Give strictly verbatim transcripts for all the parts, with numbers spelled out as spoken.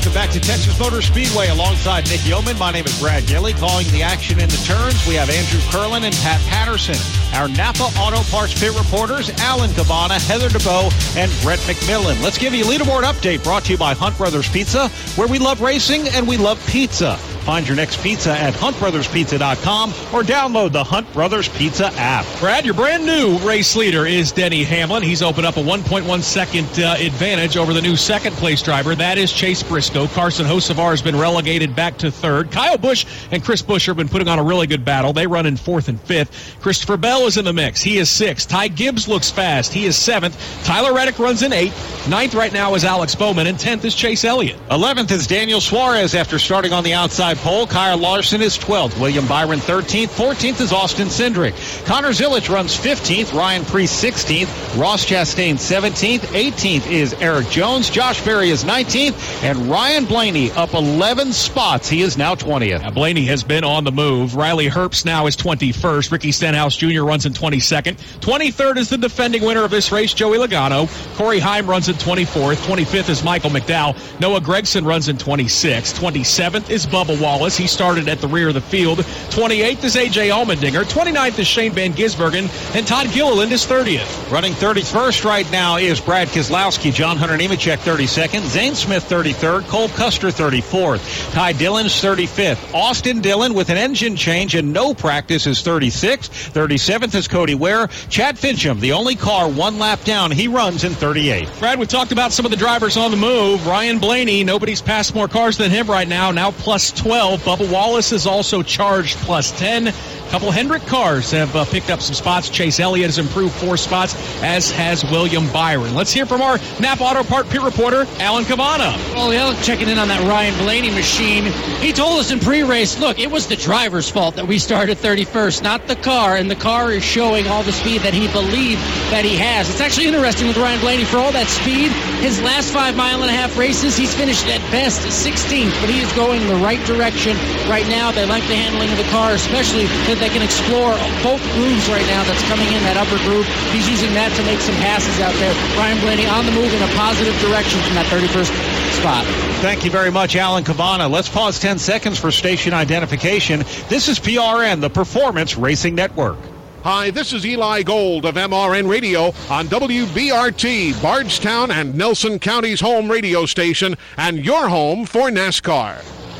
Welcome back to Texas Motor Speedway alongside Nick Yeoman. My name is Brad Gilly. Calling the action in the turns, we have Andrew Curlin and Pat Patterson. Our Napa Auto Parts pit reporters, Alan Cabana, Heather DeBoe, and Brett McMillan. Let's give you a leaderboard update brought to you by Hunt Brothers Pizza, where we love racing and we love pizza. Find your next pizza at hunt brothers pizza dot com or download the Hunt Brothers Pizza app. Brad, your brand new race leader is Denny Hamlin. He's opened up a one point one second uh, advantage over the new second place driver. That is Chase Briscoe. Carson Hocevar has been relegated back to third. Kyle Busch and Chris Buescher have been putting on a really good battle. They run in fourth and fifth. Christopher Bell is in the mix. He is sixth. Ty Gibbs looks fast. He is seventh. Tyler Reddick runs in eighth. Ninth right now is Alex Bowman, and tenth is Chase Elliott. eleventh is Daniel Suarez after starting on the outside pole. Kyle Larson is twelfth. William Byron thirteenth. fourteenth is Austin Cindric. Connor Zilic runs fifteenth. Ryan Preece sixteenth. Ross Chastain seventeenth. eighteenth is Eric Jones. Josh Berry is nineteenth. And Ryan Blaney up eleven spots. He is now twentieth. Now, Blaney has been on the move. Riley Herbst now is twenty-first. Ricky Stenhouse Junior runs in twenty-second. twenty-third is the defending winner of this race, Joey Logano. Corey Heim runs in twenty-fourth. twenty-fifth is Michael McDowell. Noah Gragson runs in twenty-sixth. twenty-seventh is Bubba Wallace. He started at the rear of the field. twenty-eighth is A J Allmendinger. twenty-ninth is Shane Van Gisbergen. And Todd Gilliland is thirtieth. Running thirty-first right now is Brad Keselowski. John Hunter Nemechek thirty-second. Zane Smith thirty-third. Cole Custer thirty-fourth. Ty Dillon's thirty-fifth. Austin Dillon with an engine change and no practice is thirty-sixth. thirty-seventh is Cody Ware. Chad Fincham, the only car one lap down, he runs in thirty-eighth. Brad, we talked about some of the drivers on the move. Ryan Blaney, nobody's passed more cars than him right now, now plus twelve. Bubba Wallace is also charged plus ten. A couple Hendrick cars have uh, picked up some spots. Chase Elliott has improved four spots, as has William Byron. Let's hear from our Napa Auto Part pit reporter, Alan Cabana. Well, Alan checking in on that Ryan Blaney machine. He told us in pre-race, look, it was the driver's fault that we started thirty-first, not the car, and the car is showing all the speed that he believed that he has. It's actually interesting with Ryan Blaney, for all that speed, his last five mile and a half races, he's finished at best sixteenth, but he is going the right direction right now. They like the handling of the car, especially that they can explore both grooves right now that's coming in, that upper groove. He's using that to make some passes out there. Ryan Blaney on the move in a positive direction from that thirty-first spot. Thank you very much, Alan Cabana. Let's pause ten seconds for station identification. This is P R N, the Performance Racing Network. Hi, this is Eli Gold of M R N Radio on W B R T, Bardstown and Nelson County's home radio station, and your home for NASCAR.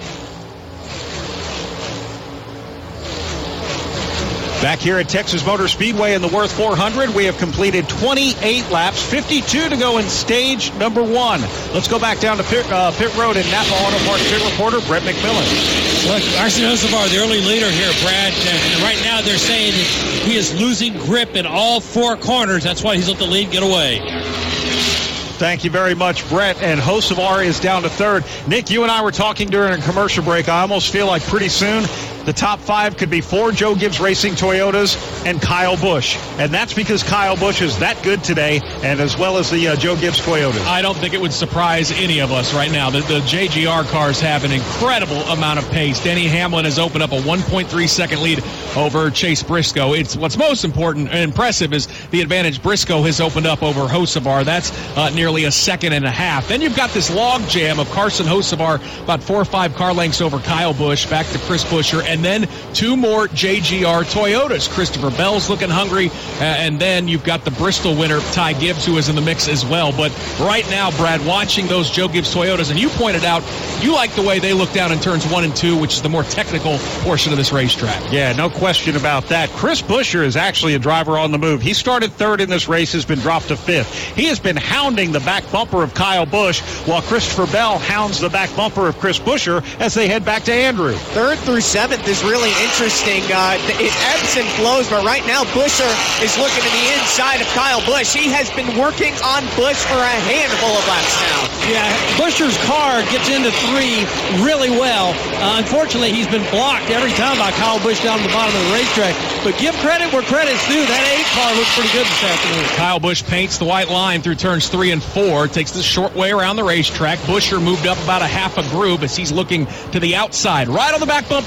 Back here at Texas Motor Speedway in the Worth four hundred, we have completed twenty-eight laps, fifty-two to go in stage number one. Let's go back down to pit, uh, pit road and Napa Auto Parts pit reporter Brett McMillan. Look, Carson Hocevar, the early leader here, Brad, and right now they're saying that he is losing grip in all four corners. That's why he's let the lead get away. Thank you very much, Brett. And Hocevar is down to third. Nick, you and I were talking during a commercial break. I almost feel like pretty soon the top five could be four Joe Gibbs Racing Toyotas and Kyle Busch. And that's because Kyle Busch is that good today, and as well as the uh, Joe Gibbs Toyotas. I don't think it would surprise any of us right now. The, the J G R cars have an incredible amount of pace. Denny Hamlin has opened up a one point three second lead over Chase Briscoe. It's what's most important and impressive is the advantage Briscoe has opened up over Hocevar. That's uh, nearly a second and a half. Then you've got this log jam of Carson Hocevar, about four or five car lengths over Kyle Busch, back to Chris Buescher, and then two more J G R Toyotas. Christopher Bell's looking hungry, uh, and then you've got the Bristol winner, Ty Gibbs, who is in the mix as well. But right now, Brad, watching those Joe Gibbs Toyotas, and you pointed out, you like the way they look down in turns one and two, which is the more technical portion of this racetrack. Yeah, no question about that. Chris Buescher is actually a driver on the move. He started third in this race, has been dropped to fifth. He has been hounding the back bumper of Kyle Busch, while Christopher Bell hounds the back bumper of Chris Buescher as they head back to Andrew. Third through seventh is really interesting. Uh, it ebbs and flows, but right now Buescher is looking to the inside of Kyle Busch. He has been working on Busch for a handful of laps now. Yeah, Buescher's car gets into three really well. Uh, unfortunately, he's been blocked every time by Kyle Busch down the bottom of the racetrack. But give credit where credit's due. That eight car looks pretty good this afternoon. Kyle Busch paints the white line through turns three and four, takes the short way around the racetrack. Buescher moved up about a half a groove as he's looking to the outside. Right on the back bumper of Kyle Busch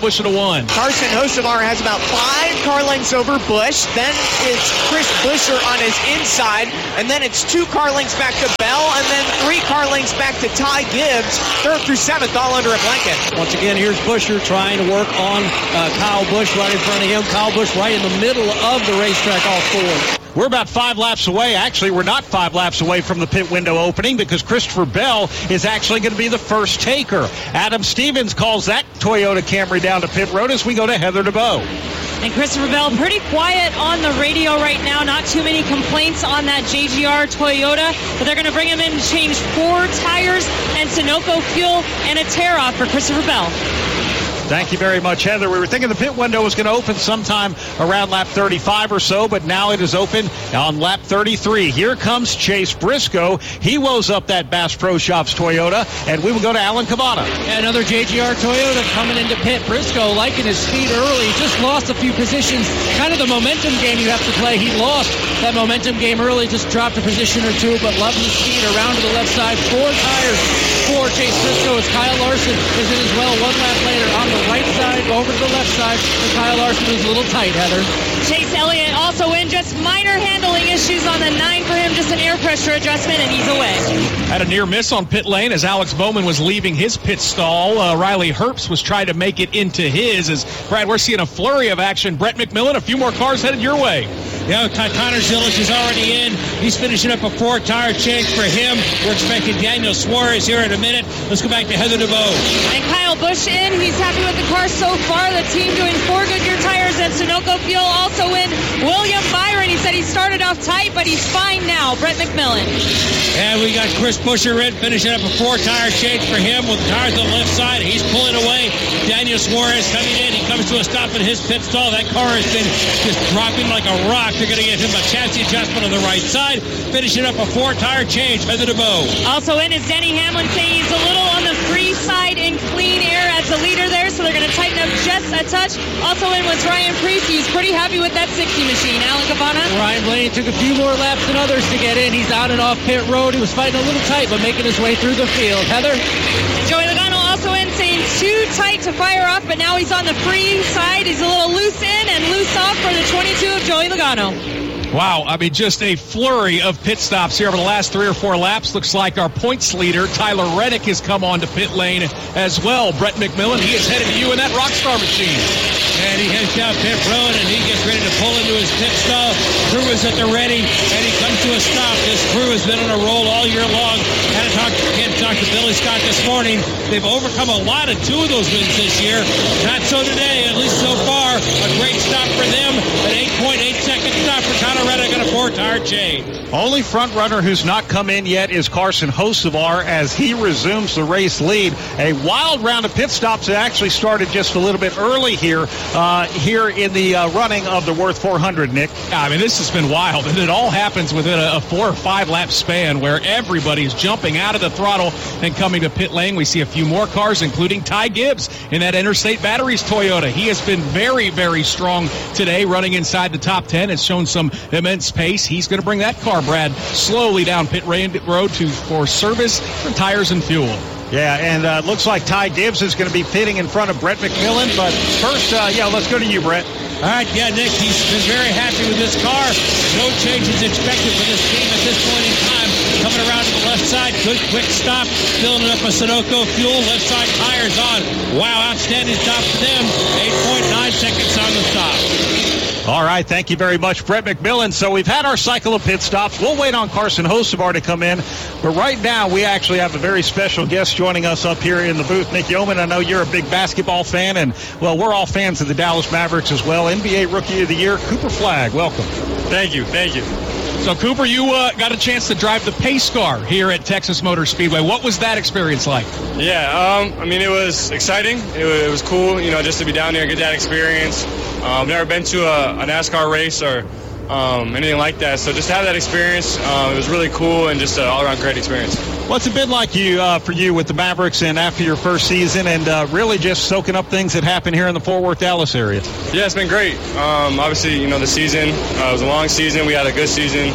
Busch at a one. Carson Hocevar has about five car lengths over Busch. Then it's Chris Buescher on his inside. And then it's two car lengths back to Bell. And then three car lengths back to Ty Gibbs. Third through seventh, all under a blanket. Once again, here's Buescher trying to work on uh, Kyle Busch right in front of him. Kyle Busch right in the middle of the racetrack, all four. We're about five laps away. Actually, we're not five laps away from the pit window opening because Christopher Bell is actually going to be the first taker. Adam Stevens calls that Toyota Camry down to pit road as we go to Heather DeBow. And Christopher Bell pretty quiet on the radio right now. Not too many complaints on that J G R Toyota. But they're going to bring him in to change four tires and Sunoco fuel and a tear-off for Christopher Bell. Thank you very much, Heather. We were thinking the pit window was going to open sometime around lap thirty-five or so, but now it is open on lap thirty-three. Here comes Chase Briscoe. He woes up that Bass Pro Shops Toyota, and we will go to Alan Cabana. Another J G R Toyota coming into pit. Briscoe liking his speed early. Just lost a few positions. Kind of the momentum game you have to play. He lost that momentum game early, just dropped a position or two, but loving the speed around to the left side. Four tires for Chase Briscoe as Kyle Larson is in as well. One lap later on the right side, over to the left side, and Kyle Larson is a little tight, Heather. Chase Elliott also in, just minor handling issues on the nine for him, just an air pressure adjustment, and he's away. Had a near miss on pit lane as Alex Bowman was leaving his pit stall. Uh, Riley Herbst was trying to make it into his. As Brad, we're seeing a flurry of action. Brett McMillan, a few more cars headed your way. Yeah, Connor Zilisch is already in. He's finishing up a four-tire change for him. We're expecting Daniel Suarez here in a minute. Let's go back to Heather DeVoe. And Kyle Busch in. He's happy with the car so far. The team doing four Goodyear tires and Sunoco fuel. Also in William Byron. He said he started off tight, but he's fine now. Brett McMillan. And we got Chris Buescher in, finishing up a four-tire change for him with tires on the left side. He's pulling away. Daniel Suarez coming in. He comes to a stop in his pit stall. That car has been just dropping like a rock. They're going to get him a chassis adjustment on the right side, finishing up a four-tire change. Heather DeVoe. Also in is Denny Hamlin saying he's a little on the free side in clean air as the leader there, so they're going to tighten up just a touch. Also in was Ryan Preece. He's pretty happy with that sixty machine. Alan Cabana. Ryan Blaney took a few more laps than others to get in. He's out and off pit road. He was fighting a little tight, but making his way through the field. Heather? Joey Logano also in, saying too tight to fire off, but now he's on the free side. He's a little loose in and loose off for the twenty-two of Joey Logano. Wow, I mean, just a flurry of pit stops here over the last three or four laps. Looks like our points leader, Tyler Reddick, has come on to pit lane as well. Brett McMillan, he is headed to you in that Rockstar machine. And he heads down pit road, and he gets ready to pull into his pit stall. Crew is at the ready, and he comes to a stop. This crew has been on a roll all year long. Had to talk, again, talk to Billy Scott this morning. They've overcome a lot of two of those wins this year. Not so today, at least so far. A great stop for them. An eight point eight second stop for Tyler Reddick on a four-tire change. Only front runner who's not come in yet is Carson Hocevar as he resumes the race lead. A wild round of pit stops that actually started just a little bit early here, uh, here in the uh, running of the Worth four hundred, Nick. I mean, this has been wild, and it all happens within a, a four or five lap span where everybody's jumping out of the throttle and coming to pit lane. We see a few more cars, including Ty Gibbs in that Interstate Batteries Toyota. He has been very, very strong today, running inside the top ten. It's shown some immense pace. He's going to bring that car, Brad, slowly down pit road to for service for tires and fuel. Yeah, and uh, looks like Ty Gibbs is going to be pitting in front of Brett McMillan. But first, uh, yeah, let's go to you, Brett. All right, yeah, Nick, he's been very happy with this car. No changes expected for this team at this point in time. Coming around to the left side, good quick stop, filling up a Sunoco fuel, left side tires on. Wow, outstanding stop for them. eight point nine seconds on the stop. All right, thank you very much, Brett McMillan. So we've had our cycle of pit stops. We'll wait on Carson Hocevar to come in. But right now, we actually have a very special guest joining us up here in the booth. Nick Yeoman, I know you're a big basketball fan, and, well, we're all fans of the Dallas Mavericks as well. N B A Rookie of the Year, Cooper Flagg, welcome. Thank you, thank you. So, Cooper, you uh, got a chance to drive the pace car here at Texas Motor Speedway. What was that experience like? Yeah, um, I mean, it was exciting. It was, it was cool, you know, just to be down there and get that experience. Uh, I've never been to a, a NASCAR race or um, anything like that. So just to have that experience, uh, it was really cool and just an all-around great experience. What's it been like you uh, for you with the Mavericks and after your first season and uh, really just soaking up things that happen here in the Fort Worth, Dallas area? Yeah, it's been great. Um, obviously, you know, the season, uh, it was a long season. We had a good season.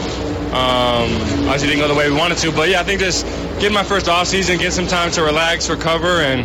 Um, obviously, didn't go the way we wanted to. But, yeah, I think just getting my first off season, get some time to relax, recover, and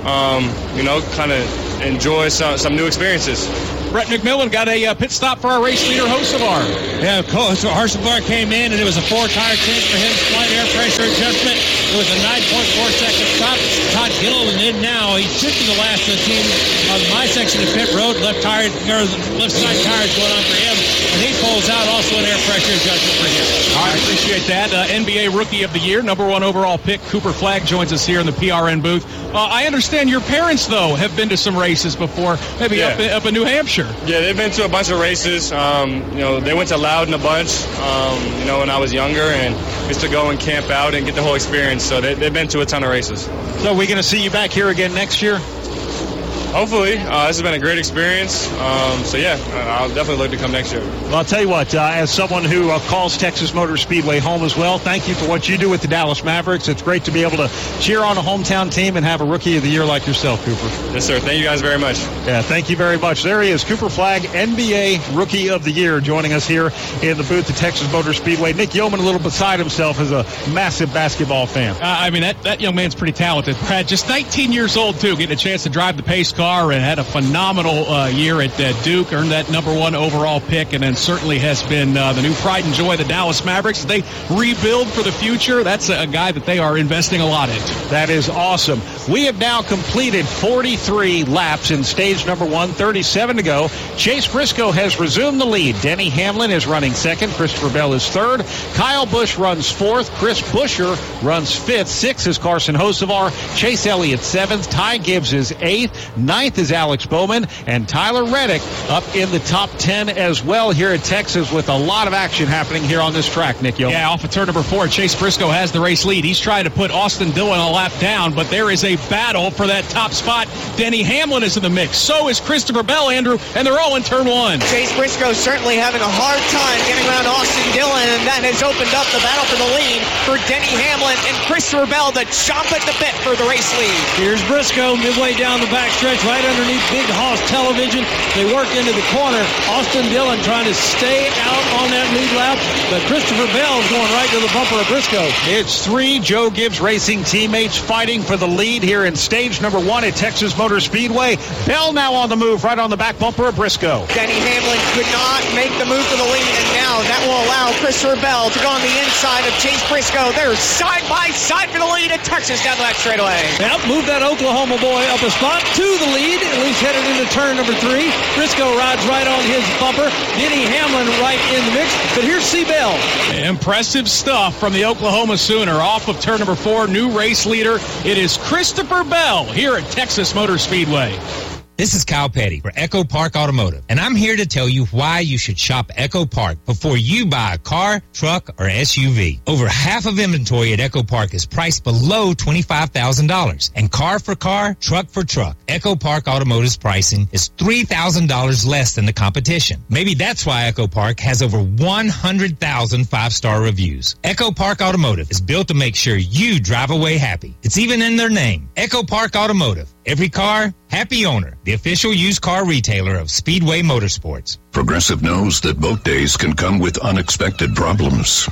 um, you know, kind of enjoy some, some new experiences. Brett McMillan got a uh, pit stop for our race leader, Hocevar. Yeah, of course. So Hocevar came in, and it was a four-tire change for him, slight air pressure adjustment. It was a nine point four second stop. Todd Gilliland in now. He should be the last of the team on my section of pit road. Left tire, or left side tires going on for him, and he pulls out also an air pressure adjustment for him. All right, appreciate that. Uh, N B A Rookie of the Year, number one overall pick, Cooper Flagg joins us here in the P R N booth. Uh, I understand your parents, though, have been to some races before, maybe yeah. up, in, up in New Hampshire. Yeah, they've been to a bunch of races. Um, you know, they went to Loudon a bunch, um, you know, when I was younger, and used to go and camp out and get the whole experience. So they, they've been to a ton of races. So are we going to see you back here again next year? Hopefully. Uh, this has been a great experience. Um, so, yeah, I'll definitely look to come next year. Well, I'll tell you what, uh, as someone who uh, calls Texas Motor Speedway home as well, thank you for what you do with the Dallas Mavericks. It's great to be able to cheer on a hometown team and have a Rookie of the Year like yourself, Cooper. Yes, sir. Thank you guys very much. Yeah, thank you very much. There he is, Cooper Flagg, N B A Rookie of the Year, joining us here in the booth at Texas Motor Speedway. Nick Yeoman, a little beside himself, is a massive basketball fan. Uh, I mean, that, that young man's pretty talented. Brad, just nineteen years old, too, getting a chance to drive the pace car and had a phenomenal uh, year at uh, Duke, earned that number one overall pick, and then certainly has been uh, the new pride and joy of the Dallas Mavericks. They rebuild for the future. That's a, a guy that they are investing a lot into. That is awesome. We have now completed forty-three laps in stage number one, thirty-seven to go. Chase Briscoe has resumed the lead. Denny Hamlin is running second. Christopher Bell is third. Kyle Busch runs fourth. Chris Buescher runs fifth. Sixth is Carson Hocevar. Chase Elliott seventh. Ty Gibbs is eighth. Ninth is Alex Bowman. And Tyler Reddick up in the top ten as well here at Texas, with a lot of action happening here on this track, Nick Yeoman. Yeah, off of turn number four, Chase Briscoe has the race lead. He's trying to put Austin Dillon a lap down, but there is a battle for that top spot. Denny Hamlin is in the mix. So is Christopher Bell, Andrew, and they're all in turn one. Chase Briscoe certainly having a hard time getting around Austin Dillon, and that has opened up the battle for the lead for Denny Hamlin and Christopher Bell, the chomp at the bit for the race lead. Here's Briscoe midway down the backstretch, right underneath Big Hoss Television. They work into the corner. Austin Dillon trying to stay out on that lead lap, but Christopher Bell is going right to the bumper of Briscoe. It's three Joe Gibbs Racing teammates fighting for the lead here in stage number one at Texas Motor Speedway. Bell now on the move, right on the back bumper of Briscoe. Denny Hamlin could not make the move to the lead, and now that will allow Christopher Bell to go on the inside of Chase Briscoe. They're side by side for the lead at Texas down the back straightaway. Yep, move that Oklahoma boy up a spot to the lead, at least headed into turn number three. Briscoe rides right on his bumper. Denny Hamlin right in the mix, but here's C. Bell. Impressive stuff from the Oklahoma Sooner. Off of turn number four, new race leader. It is Christopher Bell here at Texas Motor Speedway. This is Kyle Petty for Echo Park Automotive, and I'm here to tell you why you should shop Echo Park before you buy a car, truck, or S U V. Over half of inventory at Echo Park is priced below twenty-five thousand dollars, and car for car, truck for truck. Echo Park Automotive's pricing is three thousand dollars less than the competition. Maybe that's why Echo Park has over one hundred thousand five-star reviews. Echo Park Automotive is built to make sure you drive away happy. It's even in their name, Echo Park Automotive. Every car, happy owner. The official used car retailer of Speedway Motorsports. Progressive knows that boat days can come with unexpected problems.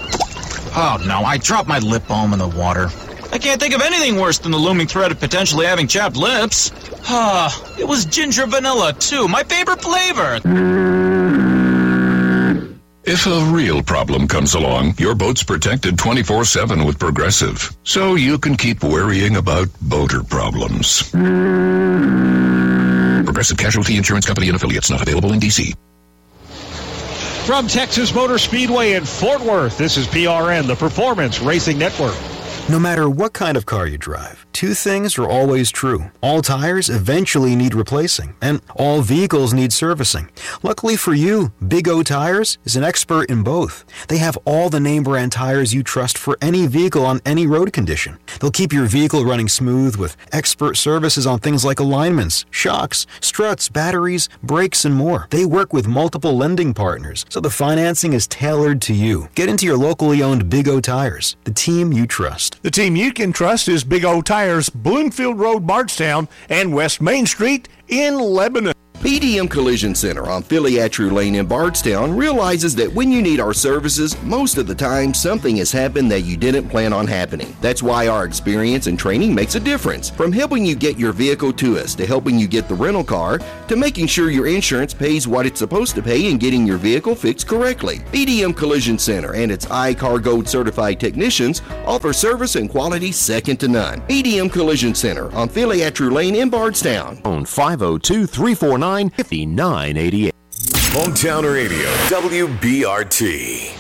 Oh, no, I dropped my lip balm in the water. I can't think of anything worse than the looming threat of potentially having chapped lips. Ah, it was ginger vanilla, too, my favorite flavor. If a real problem comes along, your boat's protected twenty-four seven with Progressive, so you can keep worrying about boater problems. Progressive Casualty Insurance Company and Affiliates, not available in D C. From Texas Motor Speedway in Fort Worth, this is P R N, the Performance Racing Network. No matter what kind of car you drive, two things are always true. All tires eventually need replacing, and all vehicles need servicing. Luckily for you, Big O Tires is an expert in both. They have all the name brand tires you trust for any vehicle on any road condition. They'll keep your vehicle running smooth with expert services on things like alignments, shocks, struts, batteries, brakes, and more. They work with multiple lending partners, so the financing is tailored to you. Get into your locally owned Big O Tires, the team you trust. The team you can trust is Big O Tires, Bloomfield Road, Bardstown, and West Main Street in Lebanon. B D M Collision Center on Philiatru Lane in Bardstown realizes that when you need our services, most of the time something has happened that you didn't plan on happening. That's why our experience and training makes a difference. From helping you get your vehicle to us, to helping you get the rental car, to making sure your insurance pays what it's supposed to pay and getting your vehicle fixed correctly. B D M Collision Center and its I C A R Gold certified technicians offer service and quality second to none. B D M Collision Center on Philiatru Lane in Bardstown. On five oh two, three four nine, five nine eight eight. Hometown Radio, W B R T.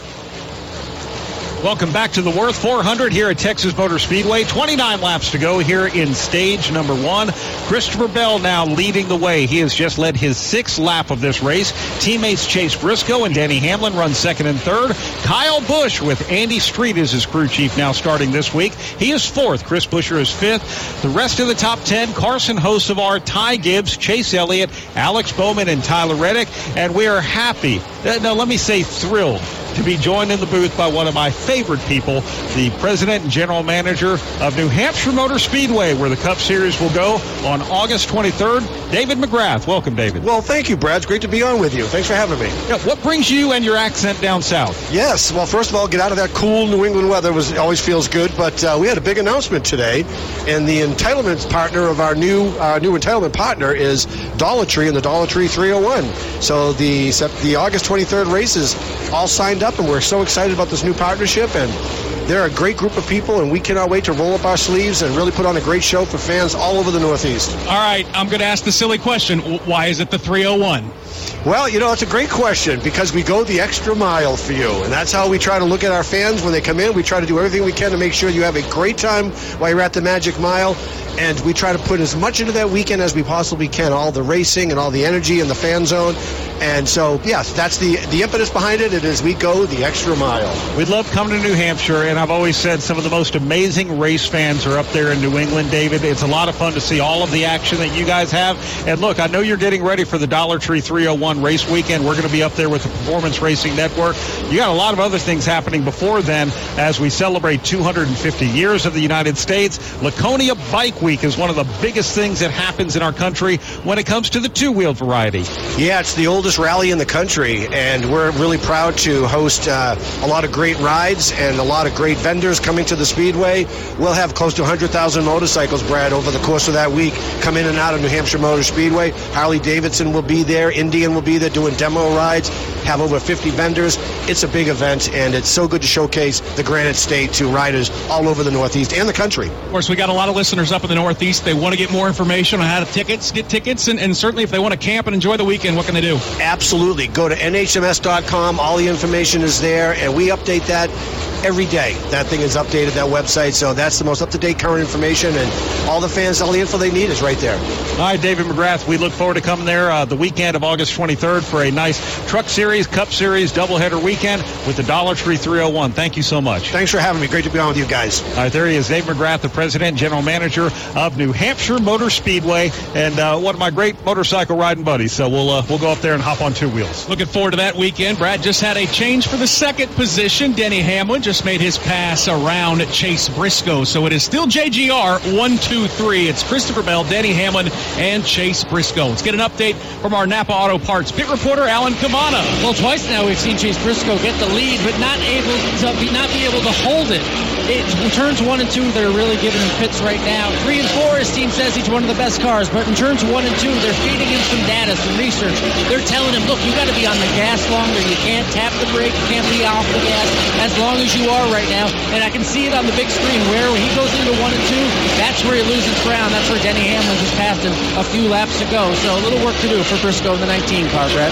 Welcome back to the Worth four hundred here at Texas Motor Speedway. twenty-nine laps to go here in stage number one. Christopher Bell now leading the way. He has just led his sixth lap of this race. Teammates Chase Briscoe and Danny Hamlin run second and third. Kyle Busch with Andy Street as his crew chief now starting this week. He is fourth. Chris Buescher is fifth. The rest of the top ten, Carson Hocevar, Ty Gibbs, Chase Elliott, Alex Bowman, and Tyler Reddick. And we are happy, no, let me say thrilled, to be joined in the booth by one of my favorite people, the president and general manager of New Hampshire Motor Speedway, where the Cup Series will go on August twenty-third. David McGrath. Welcome, David. Well, thank you, Brad. It's great to be on with you. Thanks for having me. Yeah, what brings you and your accent down south? Yes. Well, first of all, get out of that cool New England weather. Was always feels good. But uh, we had a big announcement today, and the entitlement partner of our new uh, new entitlement partner is Dollar Tree and the Dollar Tree three oh one. So the the August twenty-third race is all signed up, and we're so excited about this new partnership. And they're a great group of people, and we cannot wait to roll up our sleeves and really put on a great show for fans all over the Northeast. All right, I'm going to ask the silly question. Why is it the three oh one? Well, you know, it's a great question because we go the extra mile for you, and that's how we try to look at our fans when they come in. We try to do everything we can to make sure you have a great time while you're at the Magic Mile, and we try to put as much into that weekend as we possibly can, all the racing and all the energy in the fan zone. And so, yes, that's the the impetus behind it. It is we go the extra mile. We love coming to New Hampshire, and I've always said some of the most amazing race fans are up there in New England, David. It's a lot of fun to see all of the action that you guys have. And look, I know you're getting ready for the Dollar Tree three oh one race weekend. We're going to be up there with the Performance Racing Network. You got a lot of other things happening before then as we celebrate two hundred fifty years of the United States. Laconia Bike Week is one of the biggest things that happens in our country when it comes to the two-wheeled variety. Yeah, it's the oldest rally in the country, and we're really proud to host uh, a lot of great rides and a lot of great vendors coming to the Speedway. We'll have close to one hundred thousand motorcycles, Brad, over the course of that week come in and out of New Hampshire Motor Speedway. Harley Davidson will be there. Indian will be there doing demo rides. Have over fifty vendors. It's a big event, and it's so good to showcase the Granite State to riders all over the Northeast and the country. Of course, we got a lot of listeners up in the Northeast. They want to get more information on how to tickets, get tickets, and, and certainly if they want to camp and enjoy the weekend, what can they do? Absolutely. Go to N H M S dot com. All the information is there, and we update that every day. That thing is updated, that website, so that's the most up-to-date current information, and all the fans, all the info they need is right there. All right, David McGrath, we look forward to coming there uh, the weekend of August twenty-third for a nice Truck Series, Cup Series, doubleheader weekend with the Dollar Tree three oh one. Thank you so much. Thanks for having me. Great to be on with you guys. All right, there he is, Dave McGrath, the president and general manager of New Hampshire Motor Speedway, and uh, one of my great motorcycle riding buddies. So we'll uh, we'll go up there and hop on two wheels. Looking forward to that weekend. Brad just had a change for the second position. Denny Hamlin just made his pass around Chase Briscoe. So it is still J G R one, two, three. It's Christopher Bell, Denny Hamlin, and Chase Briscoe. Let's get an update from our Napa Auto Parts pit reporter, Alan Cabana. Well, twice now we've seen Chase Briscoe get the lead, but not able to be, not be able to hold it. It in turns one and two, they're really giving him fits right now. Three and four, his team says he's one of the best cars, but in turns one and two, they're feeding him some data, some research. They're telling him, look, you got to be on the gas longer. You can't tap the brake. You can't be off the gas as long as you are right now. And I can see it on the big screen where when he goes into one and two, that's where he loses ground. That's where Denny Hamlin just passed him a few laps to go. So a little work to do for Briscoe in the nineteen car, Brett.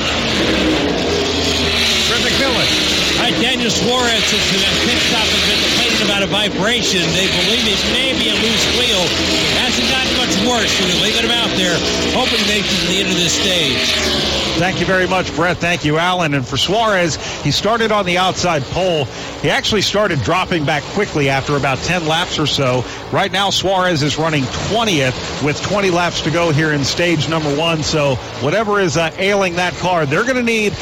Fred McMillan. All right, Daniel Suarez, since that pit stop has been complaining about a vibration. They believe it may be a loose wheel. Hasn't gotten much worse. So they're leaving him out there, hoping he makes it to the end of this stage. Thank you very much, Brett. Thank you, Alan. And for Suarez, he started on the outside pole. He actually started dropping back quickly after about ten laps or so. Right now, Suarez is running twentieth with twenty laps to go here in stage number one. So whatever is uh, ailing that car, they're going to need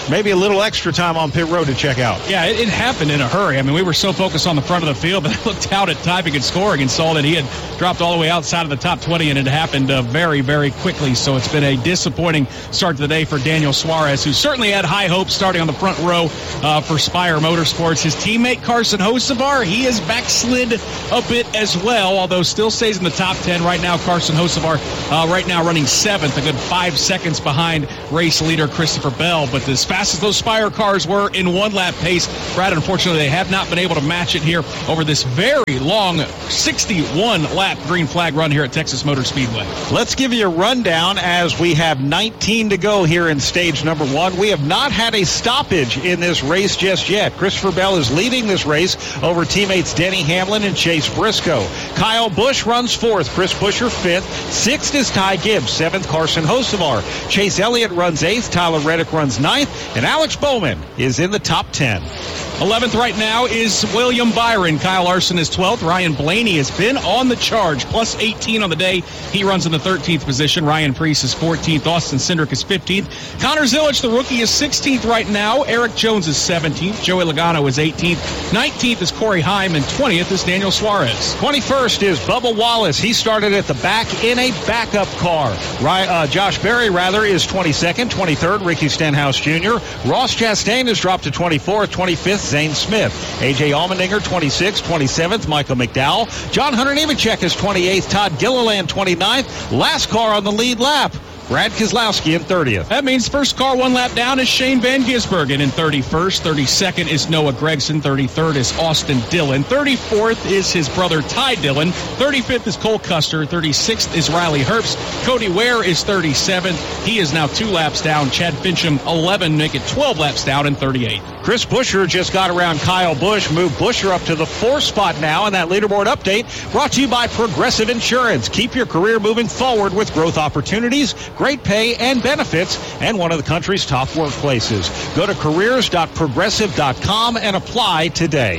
maybe a little extra time on pit road to check out. Yeah, it, it happened in a hurry. I mean, we were so focused on the front of the field, but I looked out at typing and scoring and saw that he had dropped all the way outside of the top twenty, and it happened uh, very, very quickly. So it's been a disappointing start to the day for Daniel Suarez, who certainly had high hopes starting on the front row uh, for Spire Motorsports. His teammate Carson Hocevar, he has backslid a bit as well, although still stays in the top ten right now. Carson Hocevar uh, right now running seventh, a good five seconds behind race leader Christopher Bell. But as fast as those Spire cars were in one lap pace, Brad, unfortunately, they have not been able to match it here over this very long sixty-one lap green flag run here at Texas Motor Speedway. Let's give you a rundown as we have nineteen to go here in stage number one. We have not had a stoppage in this race just yet. Christopher Bell is leading this race over teammates Denny Hamlin and Chase Briscoe. Kyle Busch runs fourth, Chris Buescher fifth, sixth is Ty Gibbs, seventh Carson Hocevar. Chase Elliott runs eighth, Tyler Reddick runs ninth, and Alex Bowman is in the top ten. eleventh right now is William Byron. Kyle Larson is twelfth. Ryan Blaney has been on the charge, plus eighteen on the day. He runs in the thirteenth position. Ryan Preece is fourteenth. Austin Cindric is fifteenth. Connor Zilic, the rookie, is sixteenth right now. Eric Jones is seventeenth. Joey Logano is eighteenth. nineteenth is Corey Heim, and twentieth is Daniel Suarez. twenty-first is Bubba Wallace. He started at the back in a backup car. Right, uh, Josh Berry, rather, is twenty-second. twenty-third, Ricky Stenhouse Junior Ross Chastain has dropped to twenty-fourth. twenty-fifth, Zane Smith. A J Allmendinger, twenty-sixth. twenty-seventh, Michael McDowell. John Hunter Nemechek is twenty-eighth. Todd Gilliland, twenty-ninth. Last car on the lead lap, Brad Keselowski in thirtieth. That means first car one lap down is Shane Van Gisbergen in thirty-first. thirty-second is Noah Gragson. thirty-third is Austin Dillon. thirty-fourth is his brother Ty Dillon. thirty-fifth is Cole Custer. thirty-sixth is Riley Herbst. Cody Ware is thirty-seventh. He is now two laps down. Chad Fincham, eleven, make it twelve laps down in thirty-eighth. Chris Buescher just got around Kyle Busch, moved Buescher up to the fourth spot now, and that leaderboard update brought to you by Progressive Insurance. Keep your career moving forward with growth opportunities, great pay and benefits, and one of the country's top workplaces. Go to careers dot progressive dot com and apply today.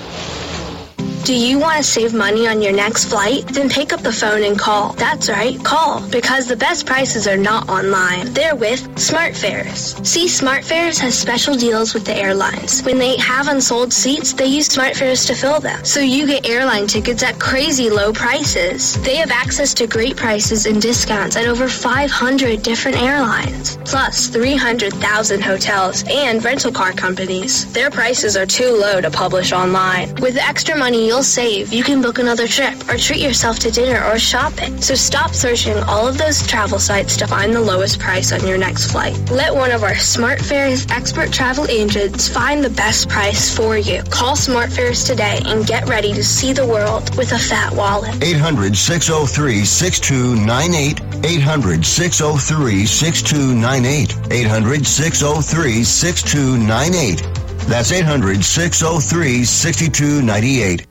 Do you want to save money on your next flight? Then pick up the phone and call. That's right, call. Because the best prices are not online. They're with SmartFares. See, SmartFares has special deals with the airlines. When they have unsold seats, they use SmartFares to fill them. So you get airline tickets at crazy low prices. They have access to great prices and discounts at over five hundred different airlines. Plus three hundred thousand hotels and rental car companies. Their prices are too low to publish online. With the extra money you'll save, you can book another trip or treat yourself to dinner or shopping. So stop searching all of those travel sites to find the lowest price on your next flight. Let one of our SmartFares expert travel agents find the best price for you. Call SmartFares today and get ready to see the world with a fat wallet. eight hundred, six oh three, six two nine eight. eight hundred, six oh three, six two nine eight. eight hundred, six oh three, six two nine eight. That's eight hundred, six oh three, six two nine eight.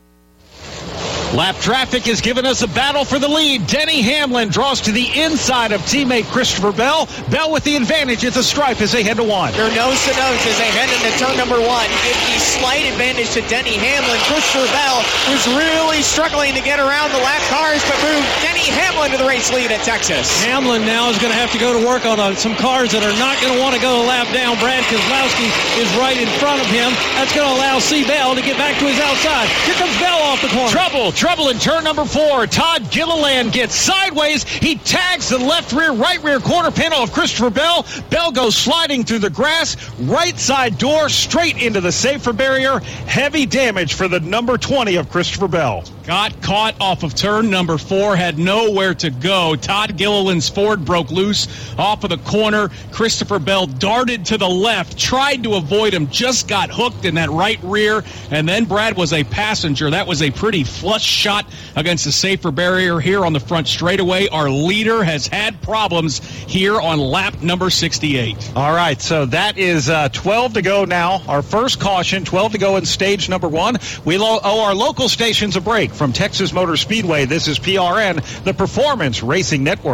Lap traffic has given us a battle for the lead. Denny Hamlin draws to the inside of teammate Christopher Bell. Bell with the advantage at the stripe as they head to one. They're nose to nose as they head into turn number one. Give the slight advantage to Denny Hamlin. Christopher Bell, who's really struggling to get around the lap cars, but moved Denny Hamlin to the race lead at Texas. Hamlin now is going to have to go to work on uh, some cars that are not going to want to go a lap down. Brad Keselowski is right in front of him. That's going to allow C. Bell to get back to his outside. Here comes Bell off the corner. Trouble. Trouble in turn number four. Todd Gilliland gets sideways. He tags the left rear, right rear quarter panel of Christopher Bell. Bell goes sliding through the grass, right side door, straight into the safer barrier. Heavy damage for the number twenty of Christopher Bell. Got caught off of turn number four, had nowhere to go. Todd Gilliland's Ford broke loose off of the corner. Christopher Bell darted to the left, tried to avoid him, just got hooked in that right rear, and then Brad was a passenger. That was a pretty flush shot against the safer barrier here on the front straightaway. Our leader has had problems here on lap number sixty-eight. All right, so that is uh, twelve to go now. Our first caution, twelve to go in stage number one. We lo- owe our local stations a break. From Texas Motor Speedway, this is P R N, the Performance Racing Network.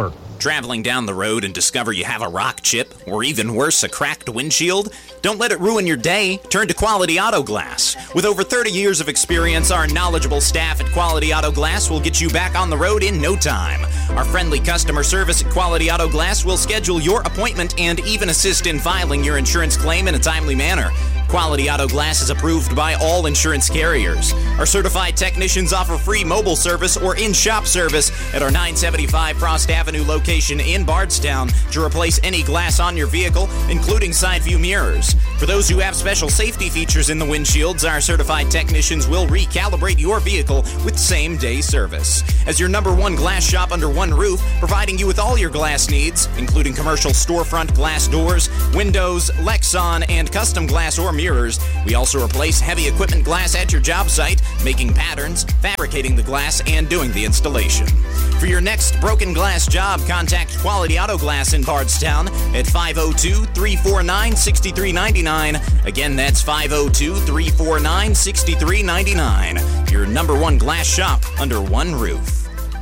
Traveling down the road and discover you have a rock chip, or even worse, a cracked windshield? Don't let it ruin your day. Turn to Quality Auto Glass. With over thirty years of experience, our knowledgeable staff at Quality Auto Glass will get you back on the road in no time. Our friendly customer service at Quality Auto Glass will schedule your appointment and even assist in filing your insurance claim in a timely manner. Quality Auto Glass is approved by all insurance carriers. Our certified technicians offer free mobile service or in-shop service at our nine seventy-five Frost Avenue location in Bardstown to replace any glass on your vehicle, including side view mirrors. For those who have special safety features in the windshields, our certified technicians will recalibrate your vehicle with same-day service. As your number one glass shop under one roof, providing you with all your glass needs, including commercial storefront glass doors, windows, Lexan, and custom glass or mirrors. We also replace heavy equipment glass at your job site, making patterns, fabricating the glass, and doing the installation. For your next broken glass job, contact Quality Auto Glass in Bardstown at five oh two, three four nine, six three nine nine. Again, that's five oh two, three four nine, six three nine nine. Your number one glass shop under one roof.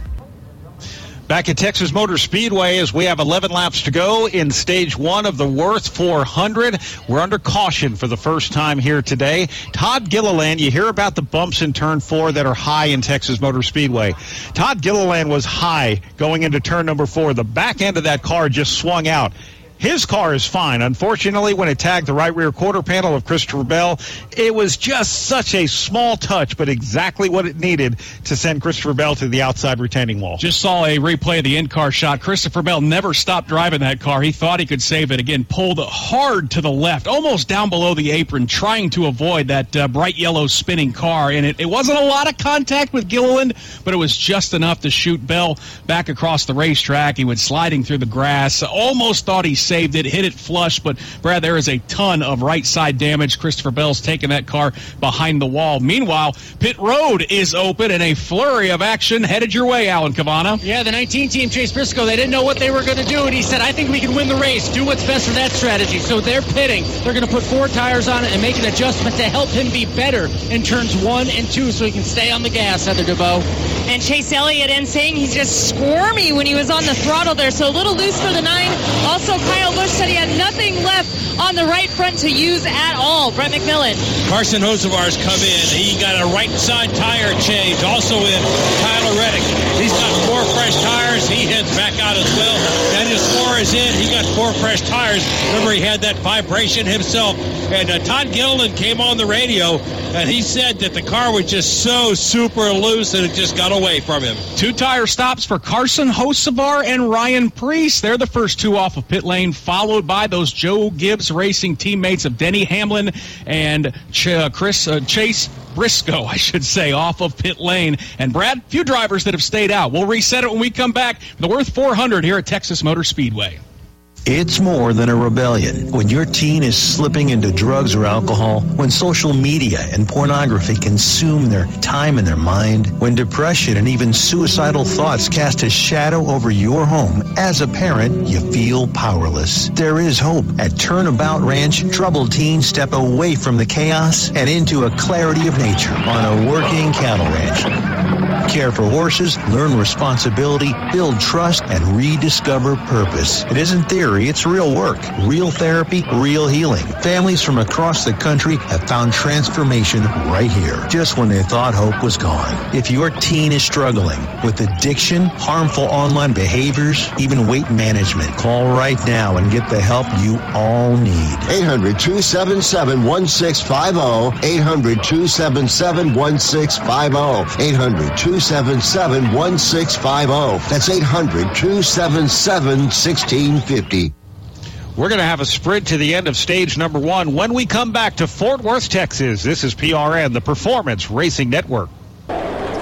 Back at Texas Motor Speedway as we have eleven laps to go in stage one of the Worth four hundred. We're under caution for the first time here today. Todd Gilliland, you hear about the bumps in turn four that are high in Texas Motor Speedway. Todd Gilliland was high going into turn number four. The back end of that car just swung out. His car is fine. Unfortunately, when it tagged the right rear quarter panel of Christopher Bell, it was just such a small touch, but exactly what it needed to send Christopher Bell to the outside retaining wall. Just saw a replay of the in-car shot. Christopher Bell never stopped driving that car. He thought he could save it. Again, pulled hard to the left, almost down below the apron, trying to avoid that uh, bright yellow spinning car. And it, it wasn't a lot of contact with Gilliland, but it was just enough to shoot Bell back across the racetrack. He went sliding through the grass. Almost thought he saved it, hit it flush, but Brad, there is a ton of right side damage. Christopher Bell's taking that car behind the wall. Meanwhile, pit road is open and a flurry of action headed your way, Alan Cavana. Yeah, the nineteen team, Chase Briscoe, they didn't know what they were going to do, and he said, I think we can win the race. Do what's best for that strategy. So they're pitting. They're going to put four tires on it and make an adjustment to help him be better in turns one and two so he can stay on the gas, Heather DeVoe. And Chase Elliott in saying he's just squirmy when he was on the throttle there, so a little loose for the nine. Also, Kyle Busch said he had nothing left on the right front to use at all. Brett McMillan. Carson Hocevar's come in. He got a right side tire change. Also in Tyler Reddick. He's got four fresh tires. He heads back out as well. Daniel Suarez in. He got four fresh tires. Remember, he had that vibration himself. And uh, Todd Gilliland came on the radio, and he said that the car was just so super loose and it just got away from him. Two tire stops for Carson Hocevar and Ryan Preece. They're the first two off of pit lane, followed by those Joe Gibbs Racing teammates of Denny Hamlin and Ch- uh, Chris uh, Chase Briscoe, I should say, off of pit lane. And Brad, few drivers that have stayed out. We'll reset it when we come back. The Worth four hundred here at Texas Motor Speedway. It's more than a rebellion. When your teen is slipping into drugs or alcohol, when social media and pornography consume their time and their mind, when depression and even suicidal thoughts cast a shadow over your home, as a parent, you feel powerless. There is hope. At Turnabout Ranch, troubled teens step away from the chaos and into a clarity of nature on a working cattle ranch. Care for horses, learn responsibility, build trust, and rediscover purpose. It isn't theory, it's real work, real therapy, real healing. Families from across the country have found transformation right here, just when they thought hope was gone. If your teen is struggling with addiction, harmful online behaviors, even weight management, call right now and get the help you all need. eight hundred, two seven seven, one six five zero, eight hundred, two seven seven, one six five zero, eight hundred, two seven seven, one six five zero. That's eight hundred, two seven seven, one six five zero. We're going to have a sprint to the end of stage number one when we come back to Fort Worth, Texas. This is P R N, the Performance Racing Network. Oh,